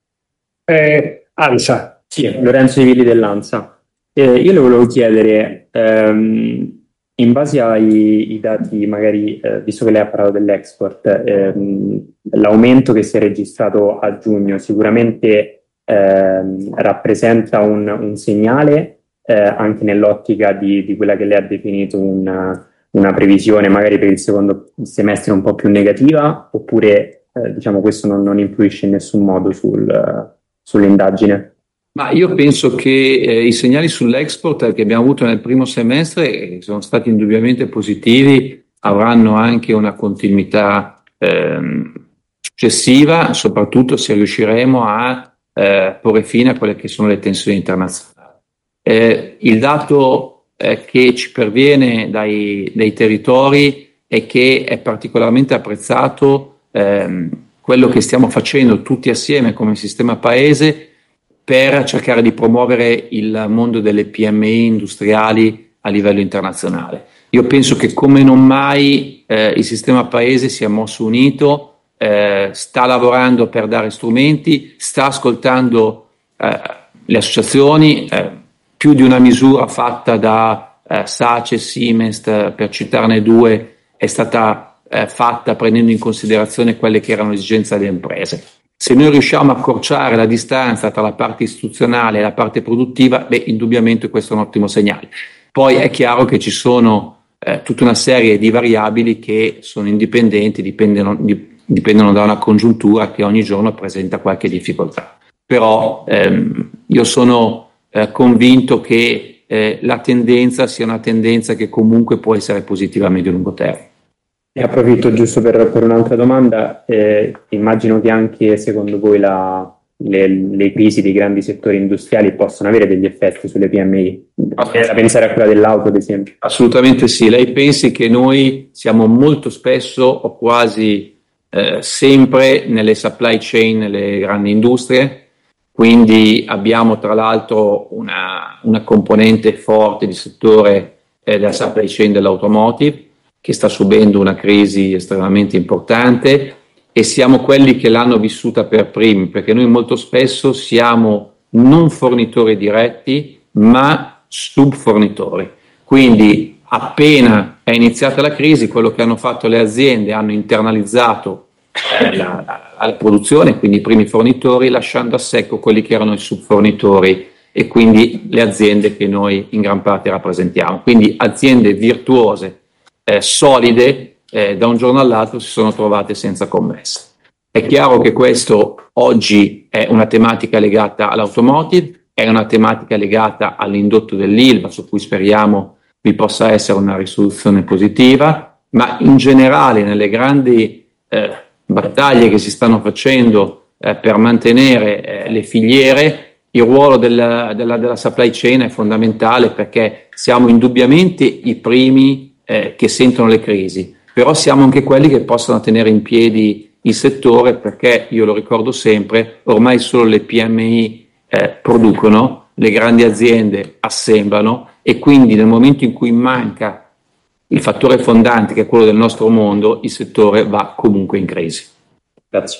Eh, Ansa.
Sì, Lorenzo Di Villi dell'Ansa. Eh, io le volevo chiedere, ehm, in base ai i dati, magari, eh, visto che lei ha parlato dell'export, ehm, l'aumento che si è registrato a giugno sicuramente ehm, rappresenta un, un segnale eh, anche nell'ottica di, di quella che lei ha definito una, una previsione magari per il secondo semestre un po' più negativa, oppure eh, diciamo questo non, non influisce in nessun modo sul, sull'indagine?
Ma io penso che eh, i segnali sull'export che abbiamo avuto nel primo semestre, che sono stati indubbiamente positivi, avranno anche una continuità ehm, successiva, soprattutto se riusciremo a eh, porre fine a quelle che sono le tensioni internazionali. Eh, il dato eh, che ci perviene dai, dai territori è che è particolarmente apprezzato ehm, quello che stiamo facendo tutti assieme come sistema paese per cercare di promuovere il mondo delle P M I industriali a livello internazionale. Io penso che come non mai eh, il sistema paese si è mosso unito, eh, sta lavorando per dare strumenti, sta ascoltando eh, le associazioni, eh, più di una misura fatta da eh, SACE, Siemens, per citarne due, è stata eh, fatta prendendo in considerazione quelle che erano le esigenze delle imprese. Se noi riusciamo a accorciare la distanza tra la parte istituzionale e la parte produttiva, beh, indubbiamente questo è un ottimo segnale. Poi è chiaro che ci sono eh, tutta una serie di variabili che sono indipendenti, dipendono, di, dipendono da una congiuntura che ogni giorno presenta qualche difficoltà. Però ehm, io sono eh, convinto che eh, la tendenza sia una tendenza che comunque può essere positiva a medio-lungo termine.
Ne approfitto giusto per, per un'altra domanda. Eh, immagino che anche secondo voi la, le, le crisi dei grandi settori industriali possono avere degli effetti sulle P M I. È da pensare a quella dell'auto, ad esempio.
Assolutamente sì. Lei pensi che noi siamo molto spesso o quasi eh, sempre nelle supply chain, nelle grandi industrie, quindi abbiamo tra l'altro una, una componente forte di settore eh, della supply chain dell'automotive, che sta subendo una crisi estremamente importante, e siamo quelli che l'hanno vissuta per primi, perché noi molto spesso siamo non fornitori diretti, ma subfornitori. Quindi appena è iniziata la crisi, quello che hanno fatto le aziende, hanno internalizzato eh, la, la, la produzione, quindi i primi fornitori, lasciando a secco quelli che erano i subfornitori e quindi le aziende che noi in gran parte rappresentiamo. Quindi aziende virtuose, Eh, solide, eh, da un giorno all'altro si sono trovate senza commesse. È chiaro che questo oggi è una tematica legata all'automotive, è una tematica legata all'indotto dell'Ilva, su cui speriamo vi possa essere una risoluzione positiva, ma in generale nelle grandi eh, battaglie che si stanno facendo eh, per mantenere eh, le filiere, il ruolo della, della, della supply chain è fondamentale, perché siamo indubbiamente i primi Eh, che sentono le crisi, però siamo anche quelli che possono tenere in piedi il settore, perché io lo ricordo sempre, ormai solo le P M I eh, producono, le grandi aziende assemblano, e quindi nel momento in cui manca il fattore fondante che è quello del nostro mondo, il settore va comunque in crisi.
Grazie.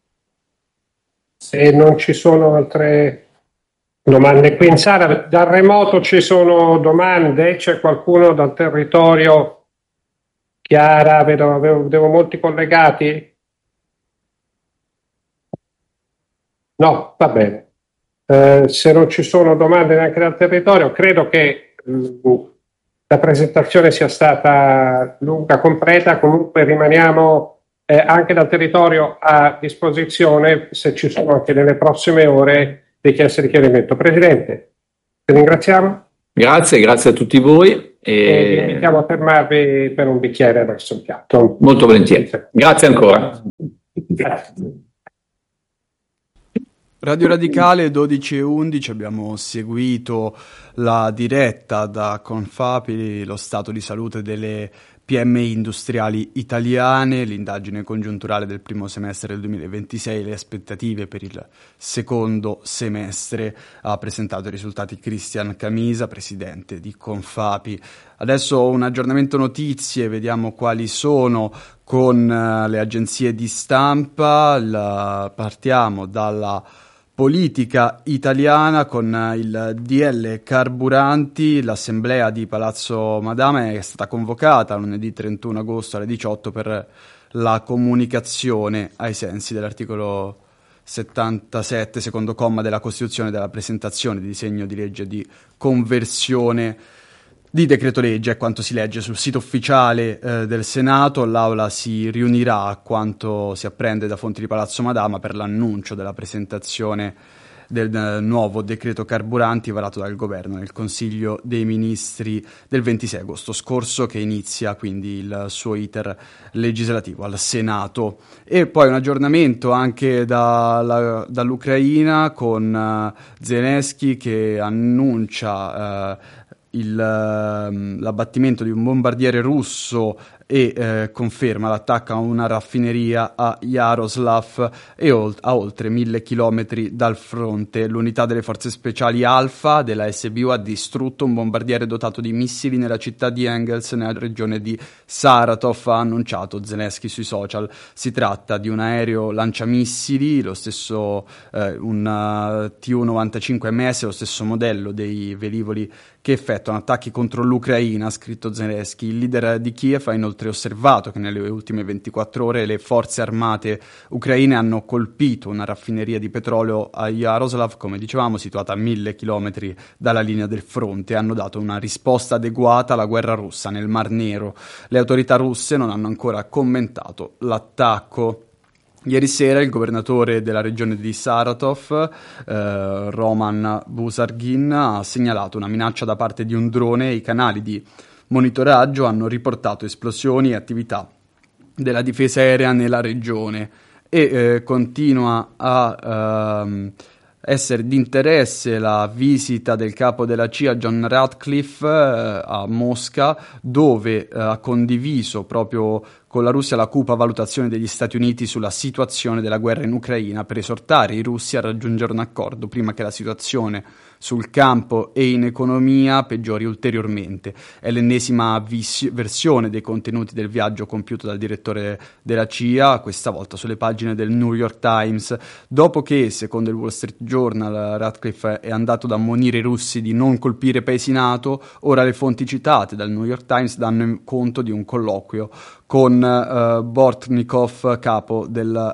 Se non ci sono altre domande qui in sala, dal remoto ci sono domande? C'è qualcuno dal territorio? Chiara, vedo, vedo, vedo molti collegati? No, va bene. Eh, se non ci sono domande neanche dal territorio, credo che la presentazione sia stata lunga, completa. Comunque rimaniamo eh, anche dal territorio a disposizione se ci sono anche nelle prossime ore richieste di chiarimento. Presidente, ti ringraziamo.
Grazie, grazie a tutti voi.
E vi invitiamo a fermarvi per un bicchiere verso il piatto.
Molto volentieri. Grazie ancora.
Grazie.
Radio Radicale dodici e undici, abbiamo seguito la diretta da Confapi, lo stato di salute delle P M I industriali italiane, l'indagine congiunturale del primo semestre del duemilaventisei, le aspettative per il secondo semestre. Ha presentato i risultati Cristian Camisa, presidente di Confapi. Adesso un aggiornamento notizie, vediamo quali sono con uh, le agenzie di stampa. La, partiamo dalla politica italiana con il D L carburanti. L'assemblea di Palazzo Madama è stata convocata lunedì trentuno agosto alle diciotto per la comunicazione ai sensi dell'articolo settantasette secondo comma della Costituzione della presentazione di disegno di legge di conversione di decreto legge, è quanto si legge sul sito ufficiale eh, del Senato. L'Aula si riunirà, a quanto si apprende da fonti di Palazzo Madama, per l'annuncio della presentazione del uh, nuovo decreto carburanti varato dal governo nel Consiglio dei Ministri del ventisei agosto scorso, che inizia quindi il suo iter legislativo al Senato. E poi un aggiornamento anche da, la, dall'Ucraina con uh, Zelensky che annuncia uh, Il, l'abbattimento di un bombardiere russo e eh, conferma l'attacco a una raffineria a Yaroslav e olt- a oltre mille chilometri dal fronte. L'unità delle forze speciali Alfa della S B U ha distrutto un bombardiere dotato di missili nella città di Engels, nella regione di Saratov, ha annunciato Zelensky sui social. Si tratta di un aereo lanciamissili, lo stesso eh, un T U novantacinque M S, lo stesso modello dei velivoli che effettuano attacchi contro l'Ucraina, ha scritto Zelensky. Il leader di Kiev ha inoltre osservato che nelle ultime ventiquattro ore le forze armate ucraine hanno colpito una raffineria di petrolio a Yaroslav, come dicevamo, situata a mille chilometri dalla linea del fronte, e hanno dato una risposta adeguata alla guerra russa nel Mar Nero. Le autorità russe non hanno ancora commentato l'attacco. Ieri sera il governatore della regione di Saratov, eh, Roman Busargin, ha segnalato una minaccia da parte di un drone e i canali di monitoraggio hanno riportato esplosioni e attività della difesa aerea nella regione. E eh, continua a ehm, essere di interesse la visita del capo della C I A John Ratcliffe eh, a Mosca, dove eh, ha condiviso proprio con la Russia la cupa valutazione degli Stati Uniti sulla situazione della guerra in Ucraina, per esortare i russi a raggiungere un accordo prima che la situazione sul campo e in economia peggiori ulteriormente. È l'ennesima vis- versione dei contenuti del viaggio compiuto dal direttore della C I A, questa volta sulle pagine del New York Times, dopo che, secondo il Wall Street Journal, Ratcliffe è andato ad ammonire i russi di non colpire paesi NATO. Ora le fonti citate dal New York Times danno conto di un colloquio con uh, Bortnikov, capo del,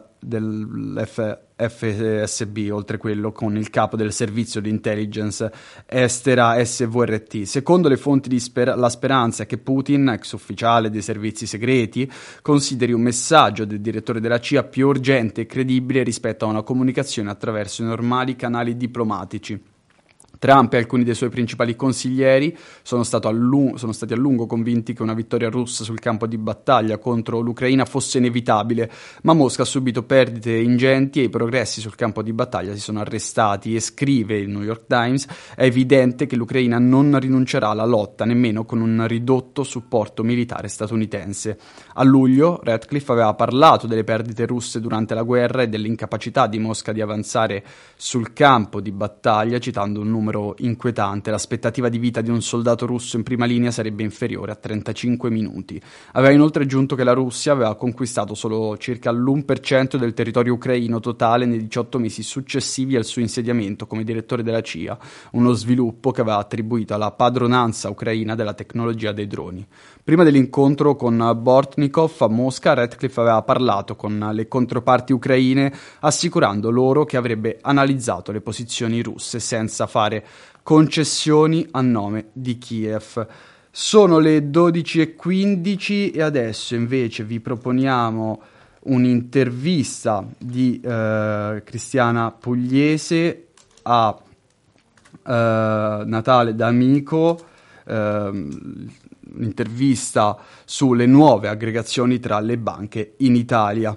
dell'F F S B, oltre quello con il capo del servizio di intelligence estera S V R T. Secondo le fonti di Sper- la speranza è che Putin, ex ufficiale dei servizi segreti, consideri un messaggio del direttore della C I A più urgente e credibile rispetto a una comunicazione attraverso i normali canali diplomatici. Trump e alcuni dei suoi principali consiglieri sono, stato a lungo, sono stati a lungo convinti che una vittoria russa sul campo di battaglia contro l'Ucraina fosse inevitabile, ma Mosca ha subito perdite ingenti e i progressi sul campo di battaglia si sono arrestati. E scrive il New York Times: è evidente che l'Ucraina non rinuncerà alla lotta nemmeno con un ridotto supporto militare statunitense. A luglio Ratcliffe aveva parlato delle perdite russe durante la guerra e dell'incapacità di Mosca di avanzare sul campo di battaglia, citando un numero inquietante: l'aspettativa di vita di un soldato russo in prima linea sarebbe inferiore a trentacinque minuti. Aveva inoltre aggiunto che la Russia aveva conquistato solo circa l'uno per cento del territorio ucraino totale nei diciotto mesi successivi al suo insediamento come direttore della C I A, uno sviluppo che aveva attribuito alla padronanza ucraina della tecnologia dei droni. Prima dell'incontro con Bortnikov a Mosca, Ratcliffe aveva parlato con le controparti ucraine, assicurando loro che avrebbe analizzato le posizioni russe senza fare concessioni a nome di Kiev. Sono le dodici e quindici e adesso invece vi proponiamo un'intervista di eh, Cristiana Pugliese a eh, Natale D'Amico, eh, un'intervista sulle nuove aggregazioni tra le banche in Italia.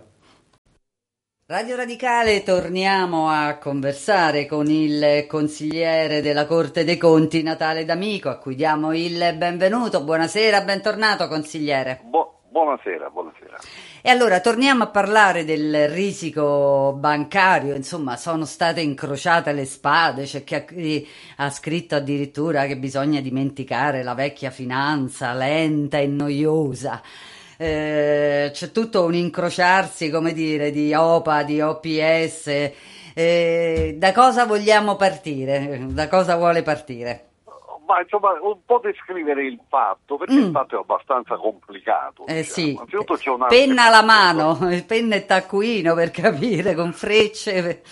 Radio Radicale, torniamo a conversare con il consigliere della Corte dei Conti Natale D'Amico, a cui diamo il benvenuto. Buonasera, bentornato consigliere.
Bu- buonasera, buonasera.
E allora torniamo a parlare del risico bancario. Insomma, sono state incrociate le spade, c'è chi ha, ha scritto addirittura che bisogna dimenticare la vecchia finanza lenta e noiosa. Eh, c'è tutto un incrociarsi, come dire, di O P A, di O P S. Eh, da cosa vogliamo partire? Da cosa vuole partire?
Ma insomma, un po' descrivere il fatto, perché mm. il fatto è abbastanza complicato.
Eh
diciamo.
sì,
c'è un
penna alla mano, penna e taccuino per capire, con frecce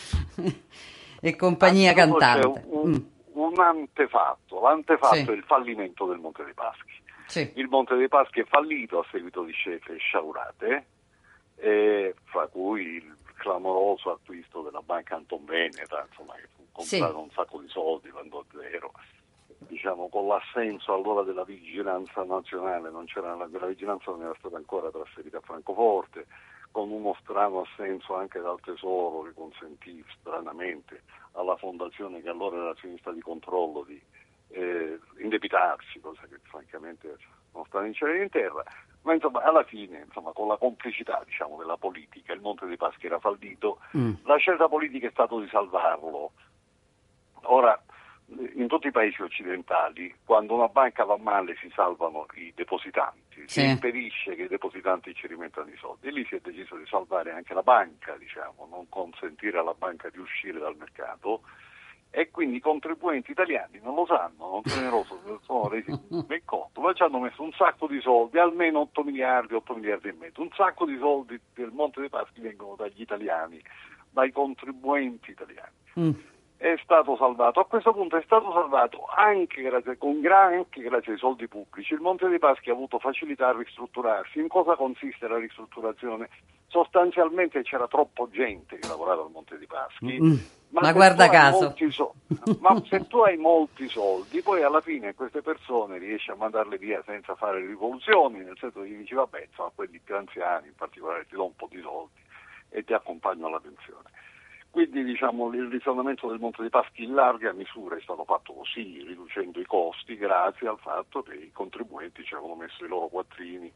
e compagnia cantante.
C'è un, mm. un antefatto, l'antefatto
sì.
è il fallimento del Monte dei Paschi.
Sì.
Il Monte dei Paschi è fallito a seguito di scelte sciagurate, eh, fra cui il clamoroso acquisto della Banca Antonveneta, insomma, che fu comprato sì. un sacco di soldi, quando zero, diciamo, con l'assenso allora della vigilanza nazionale, non c'era la, la vigilanza non era stata ancora trasferita a Francoforte, con uno strano assenso anche dal Tesoro che consentì stranamente alla fondazione, che allora era azionista di controllo, di Eh, indebitarsi, cosa che francamente non sta in cielo in terra, ma insomma alla fine, insomma, con la complicità, diciamo, della politica, il Monte dei Paschi era fallito, mm. la scelta politica è stata di salvarlo. Ora, in tutti i paesi occidentali, quando una banca va male si salvano i depositanti, sì. si impedisce che i depositanti ci rimettano i soldi, e lì si è deciso di salvare anche la banca, diciamo, non consentire alla banca di uscire dal mercato. E quindi i contribuenti italiani non lo sanno, non se ne sono resi ben conto, ma ci hanno messo un sacco di soldi, almeno otto miliardi, otto miliardi e mezzo, un sacco di soldi del Monte dei Paschi vengono dagli italiani, dai contribuenti italiani. Mm. È stato salvato, a questo punto è stato salvato anche grazie, con gran, anche grazie ai soldi pubblici. Il Monte dei Paschi ha avuto facilità a ristrutturarsi. In cosa consiste la ristrutturazione? Sostanzialmente c'era troppo gente che lavorava al Monte dei Paschi. Mm. Ma,
ma guarda caso.
So- ma se tu hai molti soldi, poi alla fine queste persone riesci a mandarle via senza fare rivoluzioni, nel senso che gli dici vabbè, insomma, quelli più anziani in particolare ti do un po' di soldi e ti accompagno alla pensione. Quindi diciamo il risanamento del Monte dei Paschi in larga misura è stato fatto così, riducendo i costi grazie al fatto che i contribuenti ci avevano messo i loro quattrini.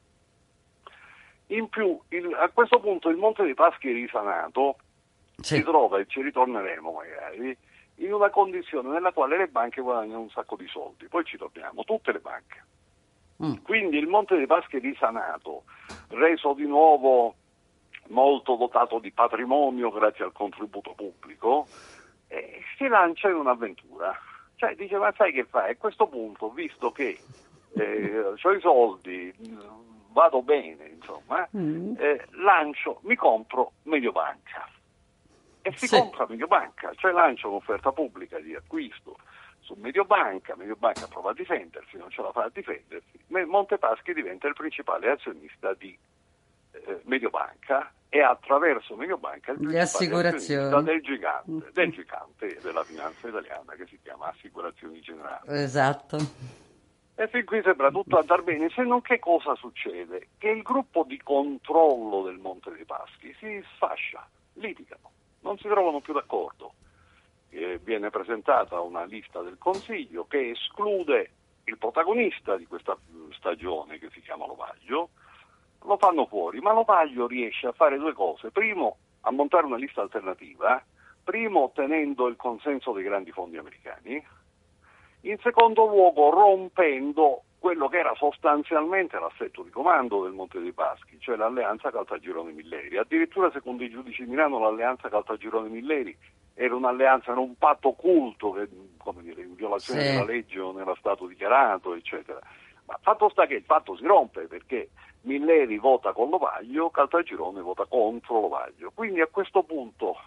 In più, il, a questo punto il Monte dei Paschi risanato sì. si trova, e ci ritorneremo magari, in una condizione nella quale le banche guadagnano un sacco di soldi, poi ci torniamo, tutte le banche. Mm. Quindi il Monte dei Paschi risanato, reso di nuovo molto dotato di patrimonio grazie al contributo pubblico, eh, si lancia in un'avventura. Cioè dice, ma sai che fai? A questo punto, visto che eh, ho i soldi, vado bene, insomma, mm. eh, lancio, mi compro Mediobanca. E si sì. compra Mediobanca, cioè lancia un'offerta pubblica di acquisto su Mediobanca, Mediobanca prova a difendersi, non ce la fa a difendersi, Monte Paschi diventa il principale azionista di eh, Mediobanca e attraverso Mediobanca il principale azionista del gigante, del gigante della finanza italiana che si chiama Assicurazioni Generali.
Esatto.
E fin qui sembra tutto andare bene, se non che cosa succede? Che il gruppo di controllo del Monte dei Paschi si sfascia, litigano, non si trovano più d'accordo. Eh, viene presentata una lista del Consiglio che esclude il protagonista di questa stagione che si chiama Lovaglio, lo fanno fuori, ma Lovaglio riesce a fare due cose: primo, a montare una lista alternativa, primo ottenendo il consenso dei grandi fondi americani, in secondo luogo rompendo quello che era sostanzialmente l'assetto di comando del Monte dei Paschi, cioè l'alleanza Caltagirone-Milleri. Addirittura secondo i giudici di Milano l'alleanza Caltagirone-Milleri era un'alleanza, era un patto occulto che, come dire, in violazione sì. della legge non era stato dichiarato, eccetera. Ma fatto sta che il fatto si rompe perché Milleri vota con Lovaglio, Caltagirone vota contro Lovaglio. Quindi a questo punto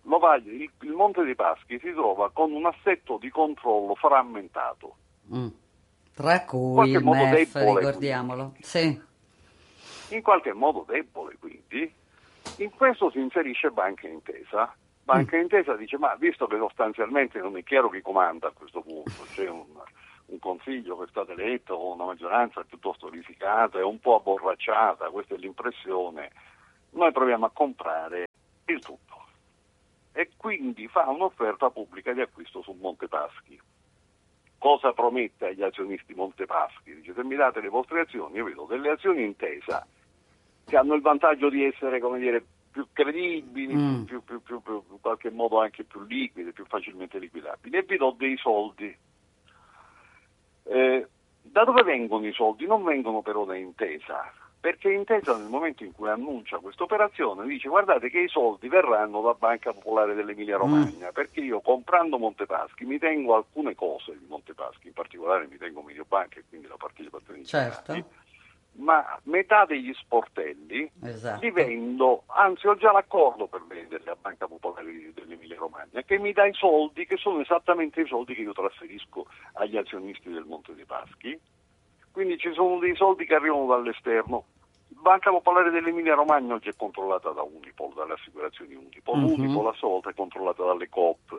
lo va, il, il Monte dei Paschi si trova con un assetto di controllo frammentato.
Mm. Tra cui il M E F, ricordiamolo. Sì.
In qualche modo debole, quindi. In questo si inserisce Banca Intesa. Banca Intesa dice, ma visto che sostanzialmente non è chiaro chi comanda a questo punto, c'è un, un consiglio che è stato eletto con una maggioranza piuttosto risicata e un po' abborracciata, questa è l'impressione, noi proviamo a comprare il tutto. E quindi fa un'offerta pubblica di acquisto su Monte Paschi. Cosa promette agli azionisti Monte Paschi? Dice, se mi date le vostre azioni, io vedo delle azioni Intesa che hanno il vantaggio di essere, come dire, più credibili, mm. più, più, più, più, in qualche modo anche più liquide, più facilmente liquidabili, e vi do dei soldi. Eh, da dove vengono i soldi? Non vengono però da Intesa, perché Intesa nel momento in cui annuncia questa operazione dice, guardate che i soldi verranno da Banca Popolare dell'Emilia Romagna, mm. perché io comprando Montepaschi mi tengo alcune cose di Montepaschi, in particolare mi tengo Mediobanca e quindi la partecipazione di
certo.
Generali, ma metà degli sportelli
esatto.
li vendo, anzi ho già l'accordo per venderli a Banca Popolare dell'Emilia Romagna, che mi dà i soldi che sono esattamente i soldi che io trasferisco agli azionisti del Monte dei Paschi, quindi ci sono dei soldi che arrivano dall'esterno. Banca Popolare dell'Emilia Romagna oggi è controllata da Unipol, dalle assicurazioni Unipol, uh-huh. Unipol a sua volta è controllata dalle Coop.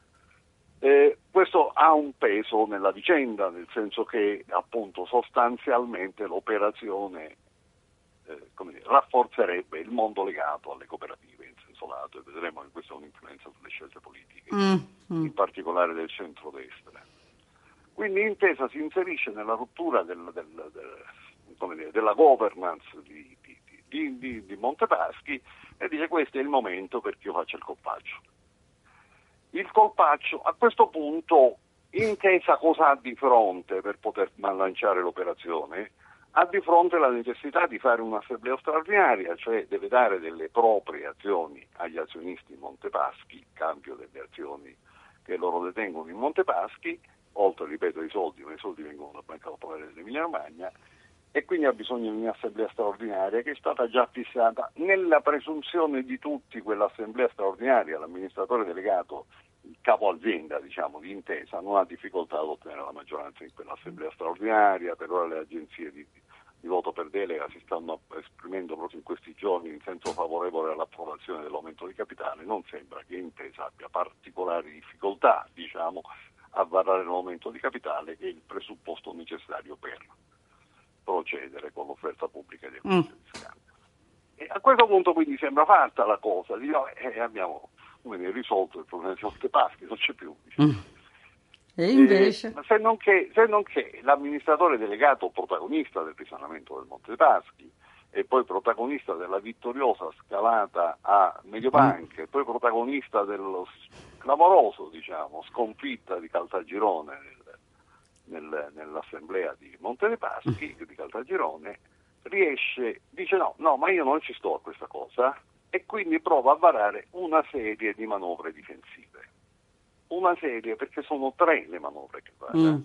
Eh, questo ha un peso nella vicenda, nel senso che appunto sostanzialmente l'operazione eh, come dire, rafforzerebbe il mondo legato alle cooperative in senso lato, e vedremo che questa è un'influenza sulle scelte politiche, mm-hmm. in particolare del centrodestra. Quindi Intesa si inserisce nella rottura del, del, del, come dire, della governance di, di, di, di, di Montepaschi e dice questo è il momento perché io faccio il colpaccio. Il colpaccio, a questo punto, Intesa cosa ha di fronte per poter lanciare l'operazione? Ha di fronte la necessità di fare un'assemblea straordinaria, cioè deve dare delle proprie azioni agli azionisti in Montepaschi, in cambio delle azioni che loro detengono in Montepaschi, oltre, ripeto, ai soldi, ma i soldi vengono dalla Banca Popolare dell'Emilia Romagna, e quindi ha bisogno di un'assemblea straordinaria che è stata già fissata. Nella presunzione di tutti quell'assemblea straordinaria, l'amministratore delegato, il capo azienda diciamo di Intesa, non ha difficoltà ad ottenere la maggioranza in quell'assemblea straordinaria. Per ora le agenzie di, di voto per delega si stanno esprimendo proprio in questi giorni in senso favorevole all'approvazione dell'aumento di capitale. Non sembra che Intesa abbia particolari difficoltà diciamo a varare l'aumento di capitale, che è il presupposto necessario per procedere con l'offerta pubblica di acquisto mm. di scambio. E a questo punto quindi sembra fatta la cosa, diciamo, eh, abbiamo come, risolto il problema di Montepaschi, non c'è più. Diciamo. Mm.
E invece?
Eh, se, non che, se non che l'amministratore delegato protagonista del risanamento del Montepaschi e poi protagonista della vittoriosa scalata a Mediobanca mm. e poi protagonista dello clamoroso diciamo, sconfitta di Caltagirone nel, nel, nell'assemblea di Monte dei Paschi, di Caltagirone, riesce, dice no, no, ma io non ci sto a questa cosa, e quindi prova a varare una serie di manovre difensive. Una serie, perché sono tre le manovre che vara. Mm.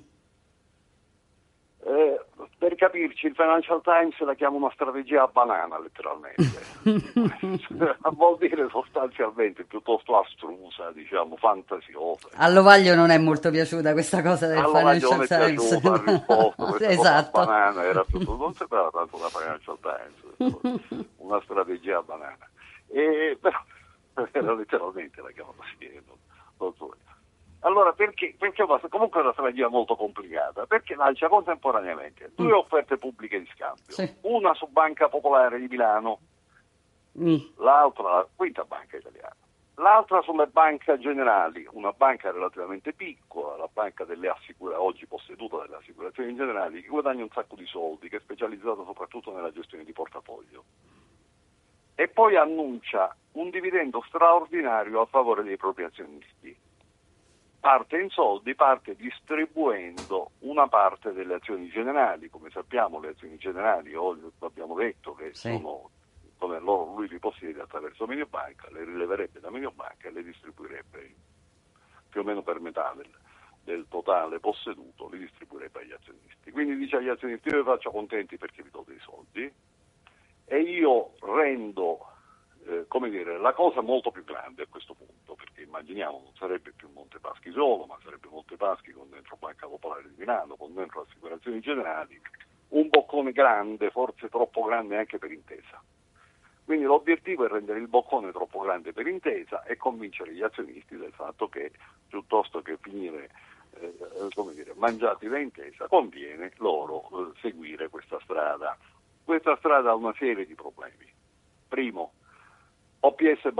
Eh, per capirci, il Financial Times la chiama una strategia a banana, letteralmente. Vuol dire sostanzialmente piuttosto astrusa, diciamo, fantasiosa.
All'Ovaglio non è molto piaciuta questa cosa del
All'Ovaglio
Financial
non è
Times.
piaciuta, ha risposto, questa
esatto.
cosa a banana era piuttosto, non sembrava tanto la Financial Times, una strategia a banana. E, però, era letteralmente la chiama così, non, non so. Allora, perché? Perché comunque è una strategia molto complicata, perché lancia contemporaneamente due offerte pubbliche di scambio,
sì.
Una su Banca Popolare di Milano, mm. l'altra, la quinta banca italiana, l'altra sulle banche generali, una banca relativamente piccola, la banca delle assicurazioni, oggi posseduta dalle assicurazioni generali, che guadagna un sacco di soldi, che è specializzata soprattutto nella gestione di portafoglio. E poi annuncia un dividendo straordinario a favore dei propri azionisti. Parte in soldi, parte distribuendo una parte delle azioni generali. Come sappiamo le azioni generali, oggi abbiamo detto che sì. sono, come loro, lui li possiede attraverso Mediobanca, le rileverebbe da Mediobanca e le distribuirebbe più o meno per metà del, del totale posseduto, li distribuirebbe agli azionisti. Quindi dice agli azionisti io vi faccio contenti perché vi do dei soldi e io rendo eh, come dire, la cosa molto più grande a questo punto, perché immaginiamo non sarebbe più Montepaschi solo, ma sarebbe Montepaschi con dentro Banca Popolare di Milano, con dentro Assicurazioni Generali, un boccone grande, forse troppo grande anche per Intesa. Quindi l'obiettivo è rendere il boccone troppo grande per Intesa e convincere gli azionisti del fatto che piuttosto che finire eh, come dire, mangiati da Intesa, conviene loro eh, seguire questa strada. Questa strada ha una serie di problemi. Primo, O P S